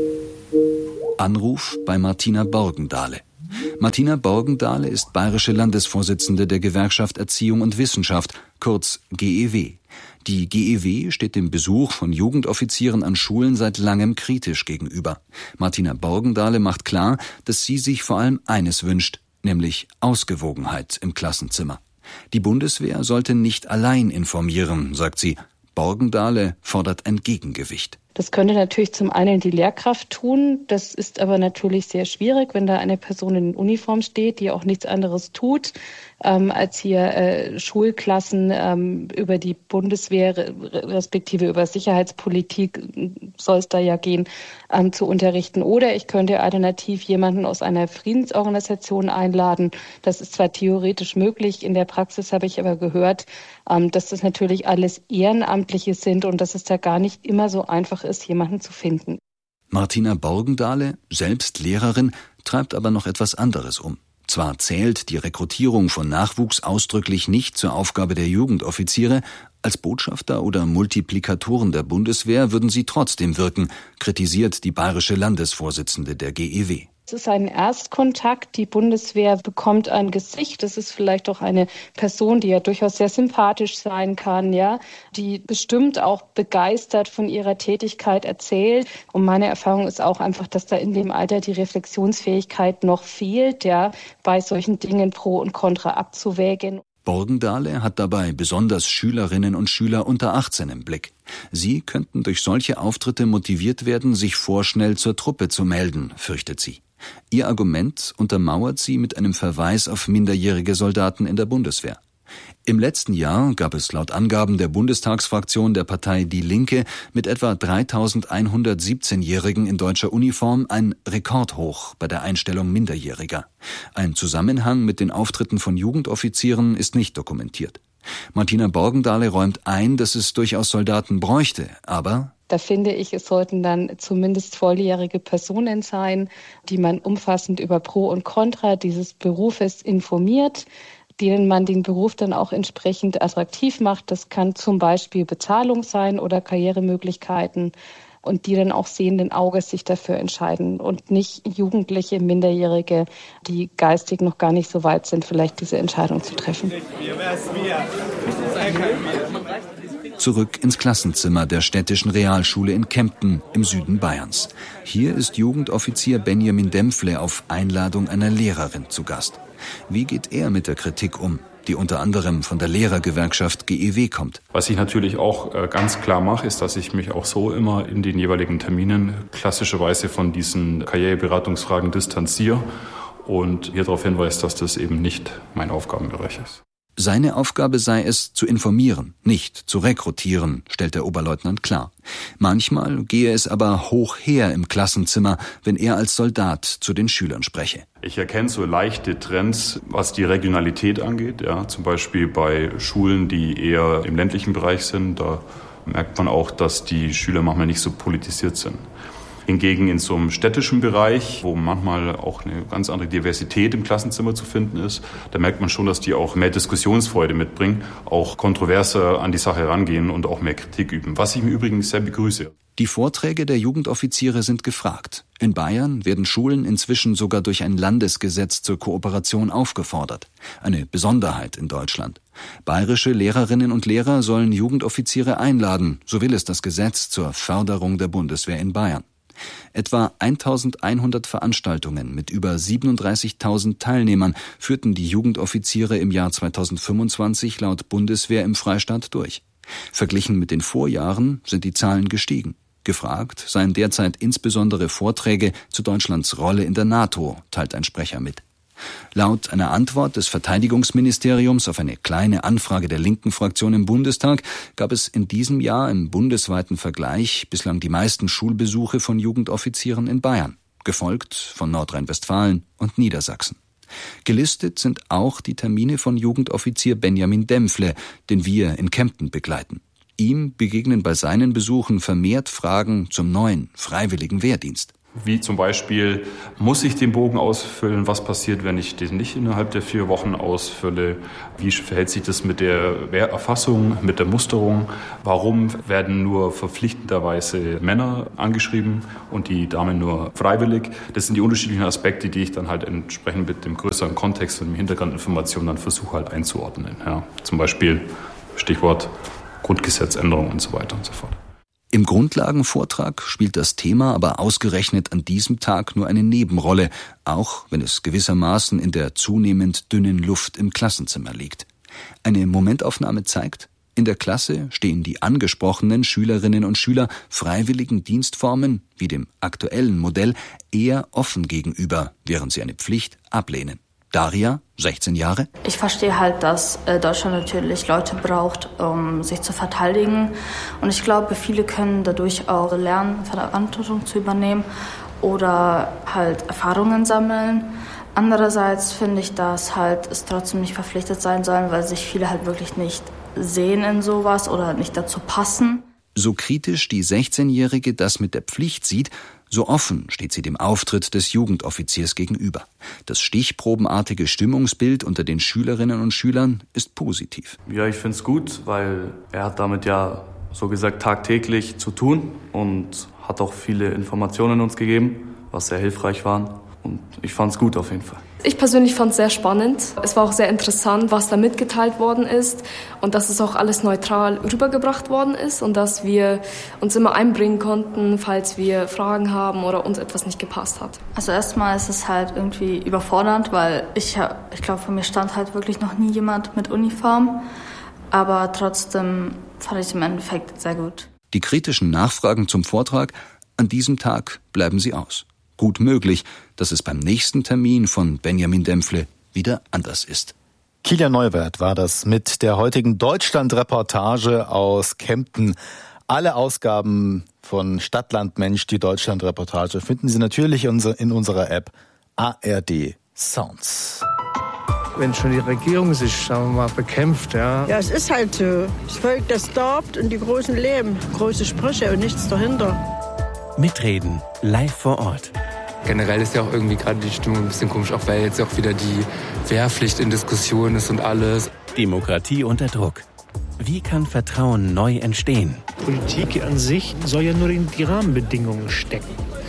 Anruf bei Martina Borgendahle. Martina Borgendahle ist bayerische Landesvorsitzende der Gewerkschaft Erziehung und Wissenschaft, kurz GEW. Die GEW steht dem Besuch von Jugendoffizieren an Schulen seit langem kritisch gegenüber. Martina Borgendahle macht klar, dass sie sich vor allem eines wünscht, nämlich Ausgewogenheit im Klassenzimmer. Die Bundeswehr sollte nicht allein informieren, sagt sie. Borgendahle fordert ein Gegengewicht. Das könnte natürlich zum einen die Lehrkraft tun. Das ist aber natürlich sehr schwierig, wenn da eine Person in Uniform steht, die auch nichts anderes tut, als hier Schulklassen über die Bundeswehr respektive über Sicherheitspolitik soll es da ja gehen, zu unterrichten. Oder ich könnte alternativ jemanden aus einer Friedensorganisation einladen. Das ist zwar theoretisch möglich, in der Praxis habe ich aber gehört, dass das natürlich alles Ehrenamtliche sind und dass es da gar nicht immer so einfach ist, jemanden zu finden. Martina Borgendahle, selbst Lehrerin, treibt aber noch etwas anderes um. Zwar zählt die Rekrutierung von Nachwuchs ausdrücklich nicht zur Aufgabe der Jugendoffiziere, als Botschafter oder Multiplikatoren der Bundeswehr würden sie trotzdem wirken, kritisiert die bayerische Landesvorsitzende der GEW. Es ist ein Erstkontakt. Die Bundeswehr bekommt ein Gesicht. Das ist vielleicht auch eine Person, die ja durchaus sehr sympathisch sein kann, ja, die bestimmt auch begeistert von ihrer Tätigkeit erzählt. Und meine Erfahrung ist auch einfach, dass da in dem Alter die Reflexionsfähigkeit noch fehlt, ja, bei solchen Dingen Pro und Contra abzuwägen. Borgendahle hat dabei besonders Schülerinnen und Schüler unter 18 im Blick. Sie könnten durch solche Auftritte motiviert werden, sich vorschnell zur Truppe zu melden, fürchtet sie. Ihr Argument untermauert sie mit einem Verweis auf minderjährige Soldaten in der Bundeswehr. Im letzten Jahr gab es laut Angaben der Bundestagsfraktion der Partei Die Linke mit etwa 3.117-Jährigen in deutscher Uniform ein Rekordhoch bei der Einstellung Minderjähriger. Ein Zusammenhang mit den Auftritten von Jugendoffizieren ist nicht dokumentiert. Martina Borgendahle räumt ein, dass es durchaus Soldaten bräuchte, aber da finde ich, es sollten dann zumindest volljährige Personen sein, die man umfassend über Pro und Contra dieses Berufes informiert, denen man den Beruf dann auch entsprechend attraktiv macht. Das kann zum Beispiel Bezahlung sein oder Karrieremöglichkeiten und die dann auch sehenden Auges sich dafür entscheiden und nicht Jugendliche, Minderjährige, die geistig noch gar nicht so weit sind, vielleicht diese Entscheidung zu treffen. Zurück ins Klassenzimmer der städtischen Realschule in Kempten im Süden Bayerns. Hier ist Jugendoffizier Benjamin Dempfle auf Einladung einer Lehrerin zu Gast. Wie geht er mit der Kritik um, die unter anderem von der Lehrergewerkschaft GEW kommt? Was ich natürlich auch ganz klar mache, ist, dass ich mich auch so immer in den jeweiligen Terminen klassischerweise von diesen Karriereberatungsfragen distanziere und hier darauf hinweise, dass das eben nicht mein Aufgabenbereich ist. Seine Aufgabe sei es, zu informieren, nicht zu rekrutieren, stellt der Oberleutnant klar. Manchmal gehe es aber hoch her im Klassenzimmer, wenn er als Soldat zu den Schülern spreche. Ich erkenne so leichte Trends, was die Regionalität angeht. Ja, zum Beispiel bei Schulen, die eher im ländlichen Bereich sind. Da merkt man auch, dass die Schüler manchmal nicht so politisiert sind. Hingegen in so einem städtischen Bereich, wo manchmal auch eine ganz andere Diversität im Klassenzimmer zu finden ist, da merkt man schon, dass die auch mehr Diskussionsfreude mitbringen, auch kontroverser an die Sache rangehen und auch mehr Kritik üben, was ich im Übrigen sehr begrüße. Die Vorträge der Jugendoffiziere sind gefragt. In Bayern werden Schulen inzwischen sogar durch ein Landesgesetz zur Kooperation aufgefordert. Eine Besonderheit in Deutschland. Bayerische Lehrerinnen und Lehrer sollen Jugendoffiziere einladen, so will es das Gesetz zur Förderung der Bundeswehr in Bayern. Etwa 1.100 Veranstaltungen mit über 37.000 Teilnehmern führten die Jugendoffiziere im Jahr 2025 laut Bundeswehr im Freistaat durch. Verglichen mit den Vorjahren sind die Zahlen gestiegen. Gefragt seien derzeit insbesondere Vorträge zu Deutschlands Rolle in der NATO, teilt ein Sprecher mit. Laut einer Antwort des Verteidigungsministeriums auf eine kleine Anfrage der linken Fraktion im Bundestag gab es in diesem Jahr im bundesweiten Vergleich bislang die meisten Schulbesuche von Jugendoffizieren in Bayern, gefolgt von Nordrhein-Westfalen und Niedersachsen. Gelistet sind auch die Termine von Jugendoffizier Benjamin Dempfle, den wir in Kempten begleiten. Ihm begegnen bei seinen Besuchen vermehrt Fragen zum neuen freiwilligen Wehrdienst. Wie zum Beispiel, muss ich den Bogen ausfüllen? Was passiert, wenn ich den nicht innerhalb der 4 Wochen ausfülle? Wie verhält sich das mit der Wehrerfassung, mit der Musterung? Warum werden nur verpflichtenderweise Männer angeschrieben und die Damen nur freiwillig? Das sind die unterschiedlichen Aspekte, die ich dann halt entsprechend mit dem größeren Kontext und dem Hintergrundinformationen dann versuche halt einzuordnen. Ja, zum Beispiel Stichwort Grundgesetzänderung und so weiter und so fort. Im Grundlagenvortrag spielt das Thema aber ausgerechnet an diesem Tag nur eine Nebenrolle, auch wenn es gewissermaßen in der zunehmend dünnen Luft im Klassenzimmer liegt. Eine Momentaufnahme zeigt, in der Klasse stehen die angesprochenen Schülerinnen und Schüler freiwilligen Dienstformen, wie dem aktuellen Modell, eher offen gegenüber, während sie eine Pflicht ablehnen. Daria, 16 Jahre. Ich verstehe halt, dass Deutschland natürlich Leute braucht, um sich zu verteidigen. Und ich glaube, viele können dadurch auch lernen, Verantwortung zu übernehmen oder halt Erfahrungen sammeln. Andererseits finde ich, dass halt es trotzdem nicht verpflichtet sein sollen, weil sich viele halt wirklich nicht sehen in sowas oder nicht dazu passen. So kritisch die 16-Jährige das mit der Pflicht sieht, so offen steht sie dem Auftritt des Jugendoffiziers gegenüber. Das stichprobenartige Stimmungsbild unter den Schülerinnen und Schülern ist positiv. Ja, ich finde es gut, weil er hat damit ja so gesagt tagtäglich zu tun und hat auch viele Informationen uns gegeben, was sehr hilfreich waren. Und ich fand es gut auf jeden Fall. Ich persönlich fand es sehr spannend. Es war auch sehr interessant, was da mitgeteilt worden ist und dass es auch alles neutral rübergebracht worden ist und dass wir uns immer einbringen konnten, falls wir Fragen haben oder uns etwas nicht gepasst hat. Also erstmal ist es halt irgendwie überfordernd, weil ich glaube, von mir stand halt wirklich noch nie jemand mit Uniform. Aber trotzdem fand ich es im Endeffekt sehr gut. Die kritischen Nachfragen zum Vortrag, an diesem Tag bleiben sie aus. Gut möglich, dass es beim nächsten Termin von Benjamin Dempfle wieder anders ist. Kilian Neuwert war das mit der heutigen Deutschland-Reportage aus Kempten. Alle Ausgaben von Stadtland Mensch, die Deutschland-Reportage, finden Sie natürlich in unserer App ARD Sounds. Wenn schon die Regierung sich, sagen wir mal, bekämpft, ja. Ja, es ist halt so. Das Volk, das darbt und die Großen leben. Große Sprüche und nichts dahinter. Mitreden, live vor Ort. Generell ist ja auch irgendwie gerade die Stimmung ein bisschen komisch, auch weil jetzt auch wieder die Wehrpflicht in Diskussion ist und alles. Demokratie unter Druck. Wie kann Vertrauen neu entstehen? Politik an sich soll ja nur in die Rahmenbedingungen stecken.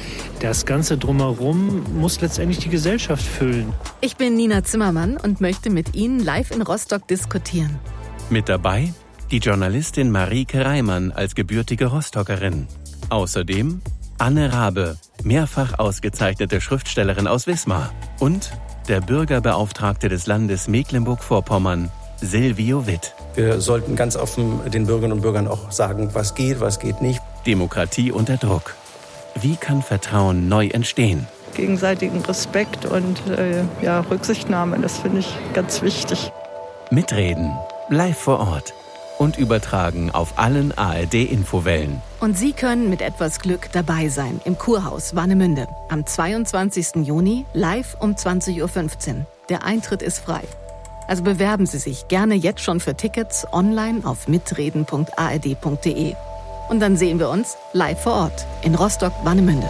Das Ganze drumherum muss letztendlich die Gesellschaft füllen. Ich bin Nina Zimmermann und möchte mit Ihnen live in Rostock diskutieren. Mit dabei die Journalistin Marieke Reimann als gebürtige Rostockerin. Außerdem Anne Rabe, mehrfach ausgezeichnete Schriftstellerin aus Wismar. Und der Bürgerbeauftragte des Landes Mecklenburg-Vorpommern, Silvio Witt. Wir sollten ganz offen den Bürgerinnen und Bürgern auch sagen, was geht nicht. Demokratie unter Druck. Wie kann Vertrauen neu entstehen? Gegenseitigen Respekt und Rücksichtnahme, das finde ich ganz wichtig. Mitreden, live vor Ort. Und übertragen auf allen ARD-Infowellen. Und Sie können mit etwas Glück dabei sein im Kurhaus Warnemünde. Am 22. Juni live um 20.15 Uhr. Der Eintritt ist frei. Also bewerben Sie sich gerne jetzt schon für Tickets online auf mitreden.ard.de. Und dann sehen wir uns live vor Ort in Rostock-Warnemünde.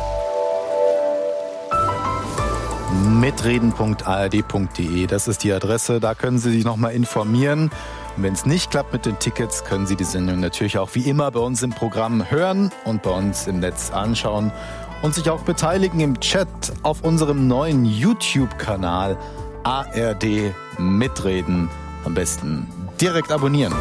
Mitreden.ard.de, das ist die Adresse. Da können Sie sich nochmal informieren. Und wenn es nicht klappt mit den Tickets, können Sie die Sendung natürlich auch wie immer bei uns im Programm hören und bei uns im Netz anschauen und sich auch beteiligen im Chat auf unserem neuen YouTube-Kanal ARD Mitreden. Am besten direkt abonnieren.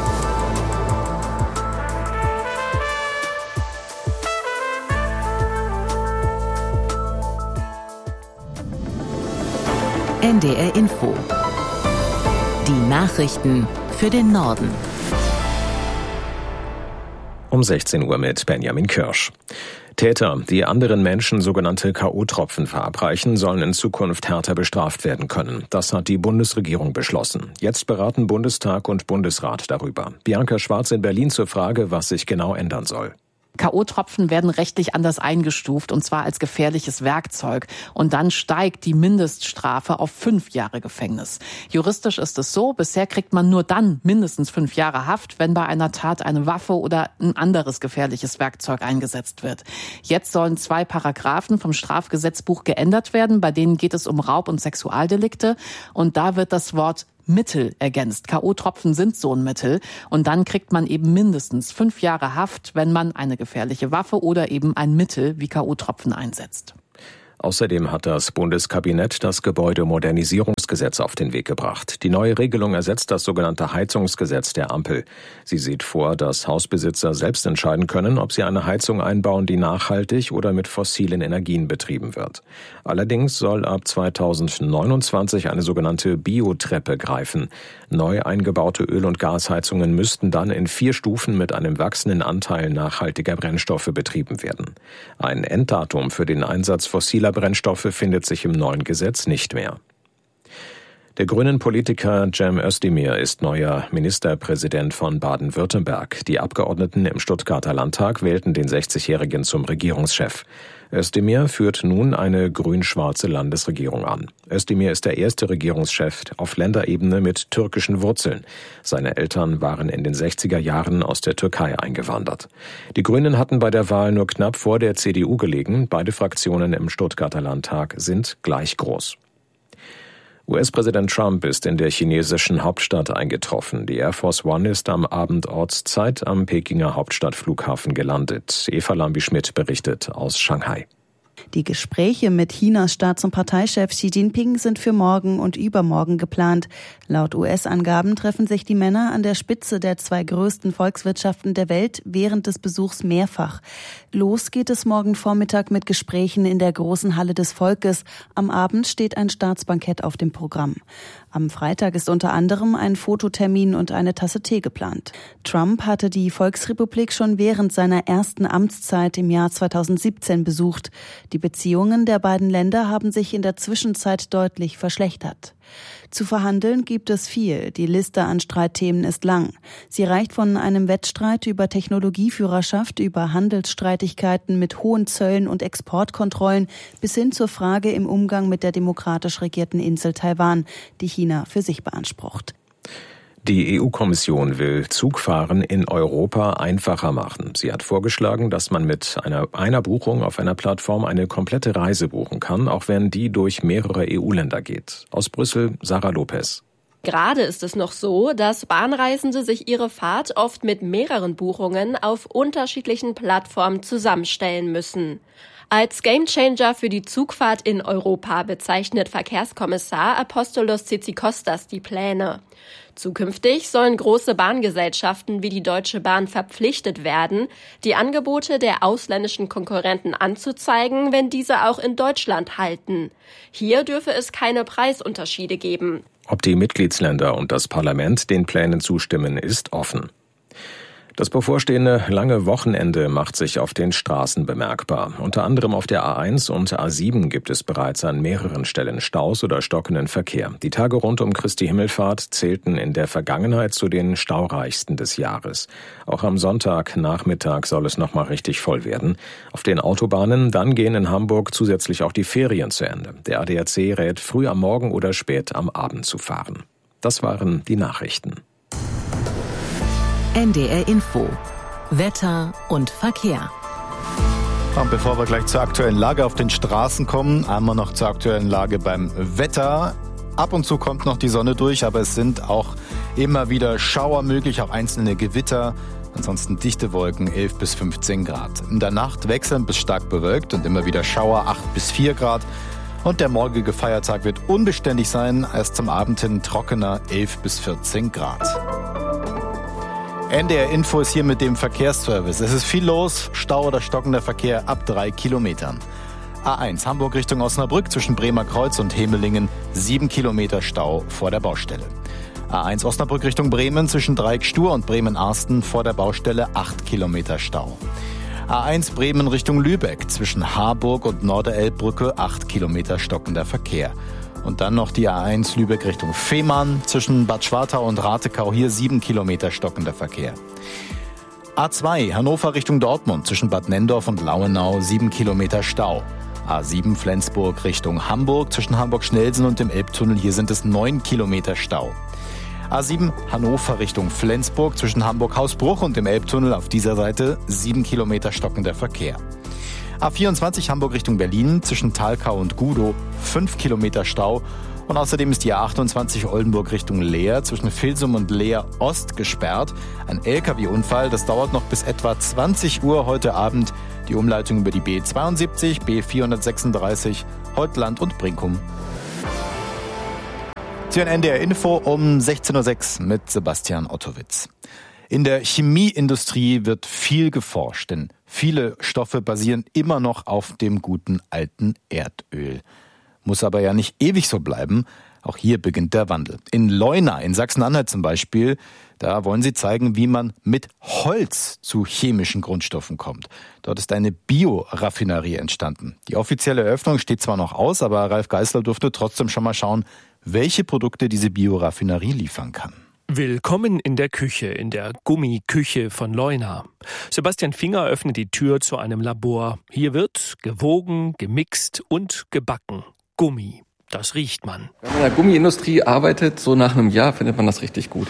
NDR Info. Die Nachrichten für den Norden. Um 16 Uhr mit Benjamin Kirsch. Täter, die anderen Menschen sogenannte K.O.-Tropfen verabreichen, sollen in Zukunft härter bestraft werden können. Das hat die Bundesregierung beschlossen. Jetzt beraten Bundestag und Bundesrat darüber. Bianca Schwarz in Berlin zur Frage, was sich genau ändern soll. K.O.-Tropfen werden rechtlich anders eingestuft, und zwar als gefährliches Werkzeug. Und dann steigt die Mindeststrafe auf 5 Jahre Gefängnis. Juristisch ist es so, bisher kriegt man nur dann mindestens 5 Jahre Haft, wenn bei einer Tat eine Waffe oder ein anderes gefährliches Werkzeug eingesetzt wird. Jetzt sollen 2 Paragraphen vom Strafgesetzbuch geändert werden, bei denen geht es um Raub- und Sexualdelikte. Und da wird das Wort Mittel ergänzt. K.O.-Tropfen sind so ein Mittel. Und dann kriegt man eben mindestens 5 Jahre Haft, wenn man eine gefährliche Waffe oder eben ein Mittel wie K.O.-Tropfen einsetzt. Außerdem hat das Bundeskabinett das Gebäudemodernisierungsgesetz auf den Weg gebracht. Die neue Regelung ersetzt das sogenannte Heizungsgesetz der Ampel. Sie sieht vor, dass Hausbesitzer selbst entscheiden können, ob sie eine Heizung einbauen, die nachhaltig oder mit fossilen Energien betrieben wird. Allerdings soll ab 2029 eine sogenannte Biotreppe greifen. Neu eingebaute Öl- und Gasheizungen müssten dann in 4 Stufen mit einem wachsenden Anteil nachhaltiger Brennstoffe betrieben werden. Ein Enddatum für den Einsatz fossiler Brennstoffe findet sich im neuen Gesetz nicht mehr. Der grünen Politiker Cem Özdemir ist neuer Ministerpräsident von Baden-Württemberg. Die Abgeordneten im Stuttgarter Landtag wählten den 60-Jährigen zum Regierungschef. Özdemir führt nun eine grün-schwarze Landesregierung an. Özdemir ist der erste Regierungschef auf Länderebene mit türkischen Wurzeln. Seine Eltern waren in den 60er Jahren aus der Türkei eingewandert. Die Grünen hatten bei der Wahl nur knapp vor der CDU gelegen. Beide Fraktionen im Stuttgarter Landtag sind gleich groß. US-Präsident Trump ist in der chinesischen Hauptstadt eingetroffen. Die Air Force One ist am Abend Ortszeit am Pekinger Hauptstadtflughafen gelandet. Eva Lambi-Schmidt berichtet aus Shanghai. Die Gespräche mit Chinas Staats- und Parteichef Xi Jinping sind für morgen und übermorgen geplant. Laut US-Angaben treffen sich die Männer an der Spitze der 2 größten Volkswirtschaften der Welt während des Besuchs mehrfach. Los geht es morgen Vormittag mit Gesprächen in der großen Halle des Volkes. Am Abend steht ein Staatsbankett auf dem Programm. Am Freitag ist unter anderem ein Fototermin und eine Tasse Tee geplant. Trump hatte die Volksrepublik schon während seiner ersten Amtszeit im Jahr 2017 besucht. Die Beziehungen der beiden Länder haben sich in der Zwischenzeit deutlich verschlechtert. Zu verhandeln gibt es viel. Die Liste an Streitthemen ist lang. Sie reicht von einem Wettstreit über Technologieführerschaft, über Handelsstreitigkeiten mit hohen Zöllen und Exportkontrollen bis hin zur Frage im Umgang mit der demokratisch regierten Insel Taiwan, die China für sich beansprucht. Die EU-Kommission will Zugfahren in Europa einfacher machen. Sie hat vorgeschlagen, dass man mit einer Buchung auf einer Plattform eine komplette Reise buchen kann, auch wenn die durch mehrere EU-Länder geht. Aus Brüssel, Sarah Lopez. Gerade ist es noch so, dass Bahnreisende sich ihre Fahrt oft mit mehreren Buchungen auf unterschiedlichen Plattformen zusammenstellen müssen. Als Gamechanger für die Zugfahrt in Europa bezeichnet Verkehrskommissar Apostolos Tzitzikostas die Pläne. Zukünftig sollen große Bahngesellschaften wie die Deutsche Bahn verpflichtet werden, die Angebote der ausländischen Konkurrenten anzuzeigen, wenn diese auch in Deutschland halten. Hier dürfe es keine Preisunterschiede geben. Ob die Mitgliedsländer und das Parlament den Plänen zustimmen, ist offen. Das bevorstehende lange Wochenende macht sich auf den Straßen bemerkbar. Unter anderem auf der A1 und A7 gibt es bereits an mehreren Stellen Staus oder stockenden Verkehr. Die Tage rund um Christi Himmelfahrt zählten in der Vergangenheit zu den staureichsten des Jahres. Auch am Sonntagnachmittag soll es nochmal richtig voll werden. Auf den Autobahnen dann gehen in Hamburg zusätzlich auch die Ferien zu Ende. Der ADAC rät, früh am Morgen oder spät am Abend zu fahren. Das waren die Nachrichten. NDR Info. Wetter und Verkehr. Und bevor wir gleich zur aktuellen Lage auf den Straßen kommen, einmal noch zur aktuellen Lage beim Wetter. Ab und zu kommt noch die Sonne durch, aber es sind auch immer wieder Schauer möglich, auch einzelne Gewitter. Ansonsten dichte Wolken, 11 bis 15 Grad. In der Nacht wechselnd bis stark bewölkt und immer wieder Schauer, 8 bis 4 Grad. Und der morgige Feiertag wird unbeständig sein, erst zum Abend hin trockener, 11 bis 14 Grad. NDR Info ist hier mit dem Verkehrsservice. Es ist viel los, Stau oder stockender Verkehr ab 3 Kilometern. A1 Hamburg Richtung Osnabrück zwischen Bremer Kreuz und Hemelingen, 7 Kilometer Stau vor der Baustelle. A1 Osnabrück Richtung Bremen zwischen Dreieck-Stur und Bremen-Arsten vor der Baustelle 8 Kilometer Stau. A1 Bremen Richtung Lübeck zwischen Harburg und Norderelbbrücke 8 Kilometer stockender Verkehr. Und dann noch die A1 Lübeck Richtung Fehmarn zwischen Bad Schwartau und Ratekau, hier 7 Kilometer stockender Verkehr. A2 Hannover Richtung Dortmund zwischen Bad Nendorf und Lauenau 7 Kilometer Stau. A7 Flensburg Richtung Hamburg zwischen Hamburg-Schnellsen und dem Elbtunnel, hier sind es 9 Kilometer Stau. A7 Hannover Richtung Flensburg zwischen Hamburg-Hausbruch und dem Elbtunnel, auf dieser Seite 7 Kilometer stockender Verkehr. A24 Hamburg Richtung Berlin zwischen Thalkau und Gudow 5 Kilometer Stau. Und außerdem ist die A28 Oldenburg Richtung Leer zwischen Vilsum und Leer Ost gesperrt. Ein LKW-Unfall, das dauert noch bis etwa 20 Uhr heute Abend. Die Umleitung über die B72, B436, Holtland und Brinkum. Sie hören NDR Info um 16.06 Uhr mit Sebastian Ottowitz. In der Chemieindustrie wird viel geforscht, denn viele Stoffe basieren immer noch auf dem guten alten Erdöl. Muss aber ja nicht ewig so bleiben. Auch hier beginnt der Wandel. In Leuna in Sachsen-Anhalt zum Beispiel, da wollen sie zeigen, wie man mit Holz zu chemischen Grundstoffen kommt. Dort ist eine Bioraffinerie entstanden. Die offizielle Eröffnung steht zwar noch aus, aber Ralf Geißler durfte trotzdem schon mal schauen, welche Produkte diese Bioraffinerie liefern kann. Willkommen in der Küche, in der Gummiküche von Leuna. Sebastian Finger öffnet die Tür zu einem Labor. Hier wird gewogen, gemixt und gebacken. Gummi, das riecht man. Wenn man in der Gummiindustrie arbeitet, so nach einem Jahr findet man das richtig gut.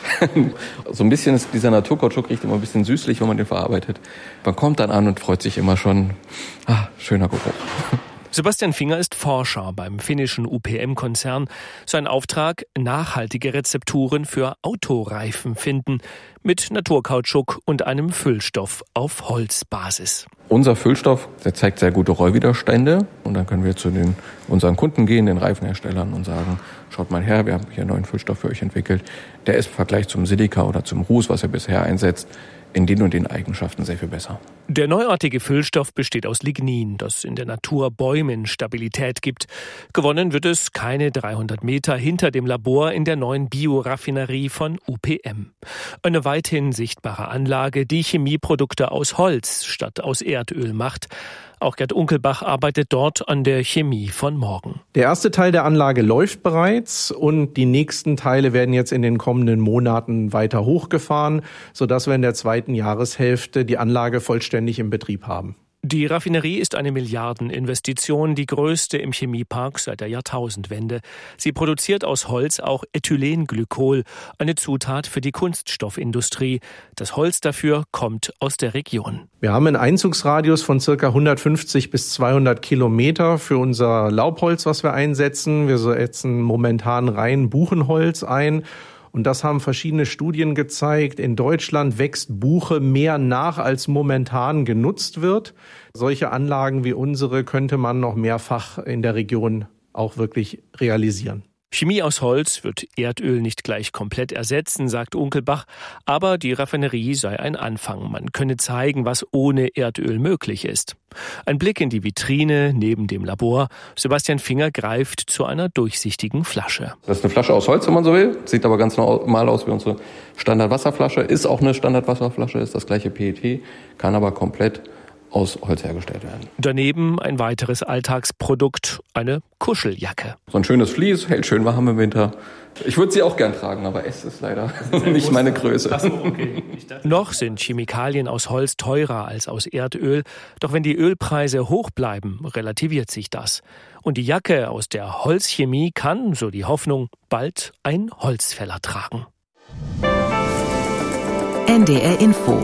So ein bisschen ist dieser Naturkautschuk riecht immer ein bisschen süßlich, wenn man den verarbeitet. Man kommt dann an und freut sich immer schon, schöner Geruch. Sebastian Finger ist Forscher beim finnischen UPM-Konzern. Sein Auftrag: nachhaltige Rezepturen für Autoreifen finden mit Naturkautschuk und einem Füllstoff auf Holzbasis. Unser Füllstoff, der zeigt sehr gute Rollwiderstände und dann können wir zu unseren Kunden gehen, den Reifenherstellern, und sagen, schaut mal her, wir haben hier einen neuen Füllstoff für euch entwickelt. Der ist im Vergleich zum Silika oder zum Ruß, was er bisher einsetzt, in den und den Eigenschaften sehr viel besser. Der neuartige Füllstoff besteht aus Lignin, das in der Natur Bäumen Stabilität gibt. Gewonnen wird es keine 300 Meter hinter dem Labor in der neuen Bioraffinerie von UPM. Eine weithin sichtbare Anlage, die Chemieprodukte aus Holz statt aus Erdöl macht. Auch Gerd Unkelbach arbeitet dort an der Chemie von morgen. Der erste Teil der Anlage läuft bereits und die nächsten Teile werden jetzt in den kommenden Monaten weiter hochgefahren, sodass wir in der zweiten Jahreshälfte die Anlage vollständig im Betrieb haben. Die Raffinerie ist eine Milliardeninvestition, die größte im Chemiepark seit der Jahrtausendwende. Sie produziert aus Holz auch Ethylenglykol, eine Zutat für die Kunststoffindustrie. Das Holz dafür kommt aus der Region. Wir haben einen Einzugsradius von ca. 150 bis 200 Kilometer für unser Laubholz, was wir einsetzen. Wir setzen momentan rein Buchenholz ein. Und das haben verschiedene Studien gezeigt. In Deutschland wächst Buche mehr nach, als momentan genutzt wird. Solche Anlagen wie unsere könnte man noch mehrfach in der Region auch wirklich realisieren. Chemie aus Holz wird Erdöl nicht gleich komplett ersetzen, sagt Unkelbach, aber die Raffinerie sei ein Anfang. Man könne zeigen, was ohne Erdöl möglich ist. Ein Blick in die Vitrine neben dem Labor. Sebastian Finger greift zu einer durchsichtigen Flasche. Das ist eine Flasche aus Holz, wenn man so will. Sieht aber ganz normal aus wie unsere Standardwasserflasche. Ist auch eine Standardwasserflasche, ist das gleiche PET, kann aber komplett aus Holz hergestellt werden. Daneben ein weiteres Alltagsprodukt, eine Kuscheljacke. So ein schönes Vlies, hält schön warm im Winter. Ich würde sie auch gern tragen, aber es ist leider nicht meine Größe. Ach so, okay. Noch sind Chemikalien aus Holz teurer als aus Erdöl. Doch wenn die Ölpreise hoch bleiben, relativiert sich das. Und die Jacke aus der Holzchemie kann, so die Hoffnung, bald ein Holzfäller tragen. NDR Info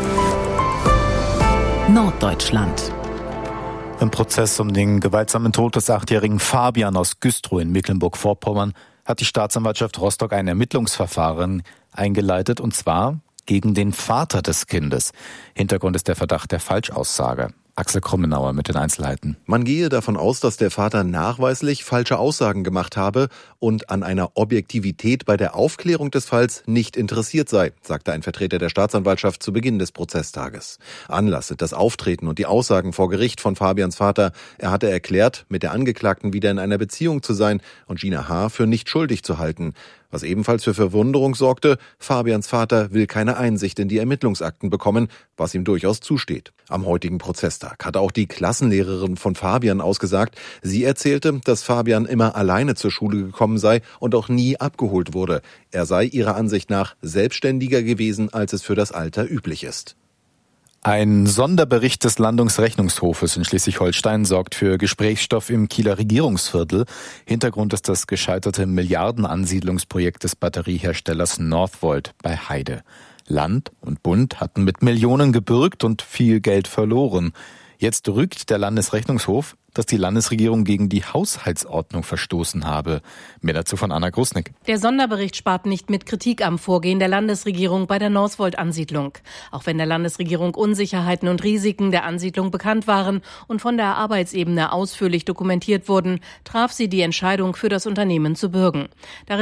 Norddeutschland. Im Prozess um den gewaltsamen Tod des 8-jährigen Fabian aus Güstrow in Mecklenburg-Vorpommern hat die Staatsanwaltschaft Rostock ein Ermittlungsverfahren eingeleitet, und zwar gegen den Vater des Kindes. Hintergrund ist der Verdacht der Falschaussage. Axel Krummenauer mit den Einzelheiten. Man gehe davon aus, dass der Vater nachweislich falsche Aussagen gemacht habe und an einer Objektivität bei der Aufklärung des Falls nicht interessiert sei, sagte ein Vertreter der Staatsanwaltschaft zu Beginn des Prozesstages. Anlass sind das Auftreten und die Aussagen vor Gericht von Fabians Vater. Er hatte erklärt, mit der Angeklagten wieder in einer Beziehung zu sein und Gina H. für nicht schuldig zu halten. Was ebenfalls für Verwunderung sorgte, Fabians Vater will keine Einsicht in die Ermittlungsakten bekommen, was ihm durchaus zusteht. Am heutigen Prozesstag hatte auch die Klassenlehrerin von Fabian ausgesagt. Sie erzählte, dass Fabian immer alleine zur Schule gekommen sei und auch nie abgeholt wurde. Er sei ihrer Ansicht nach selbstständiger gewesen, als es für das Alter üblich ist. Ein Sonderbericht des Landungsrechnungshofes in Schleswig-Holstein sorgt für Gesprächsstoff im Kieler Regierungsviertel. Hintergrund ist das gescheiterte Milliardenansiedlungsprojekt des Batterieherstellers Northvolt bei Heide. Land und Bund hatten mit Millionen gebürgt und viel Geld verloren. Jetzt rügt der Landesrechnungshof, dass die Landesregierung gegen die Haushaltsordnung verstoßen habe. Mehr dazu von Anna Grusnick. Der Sonderbericht spart nicht mit Kritik am Vorgehen der Landesregierung bei der Northvolt-Ansiedlung. Auch wenn der Landesregierung Unsicherheiten und Risiken der Ansiedlung bekannt waren und von der Arbeitsebene ausführlich dokumentiert wurden, traf sie die Entscheidung, für das Unternehmen zu bürgen. Darin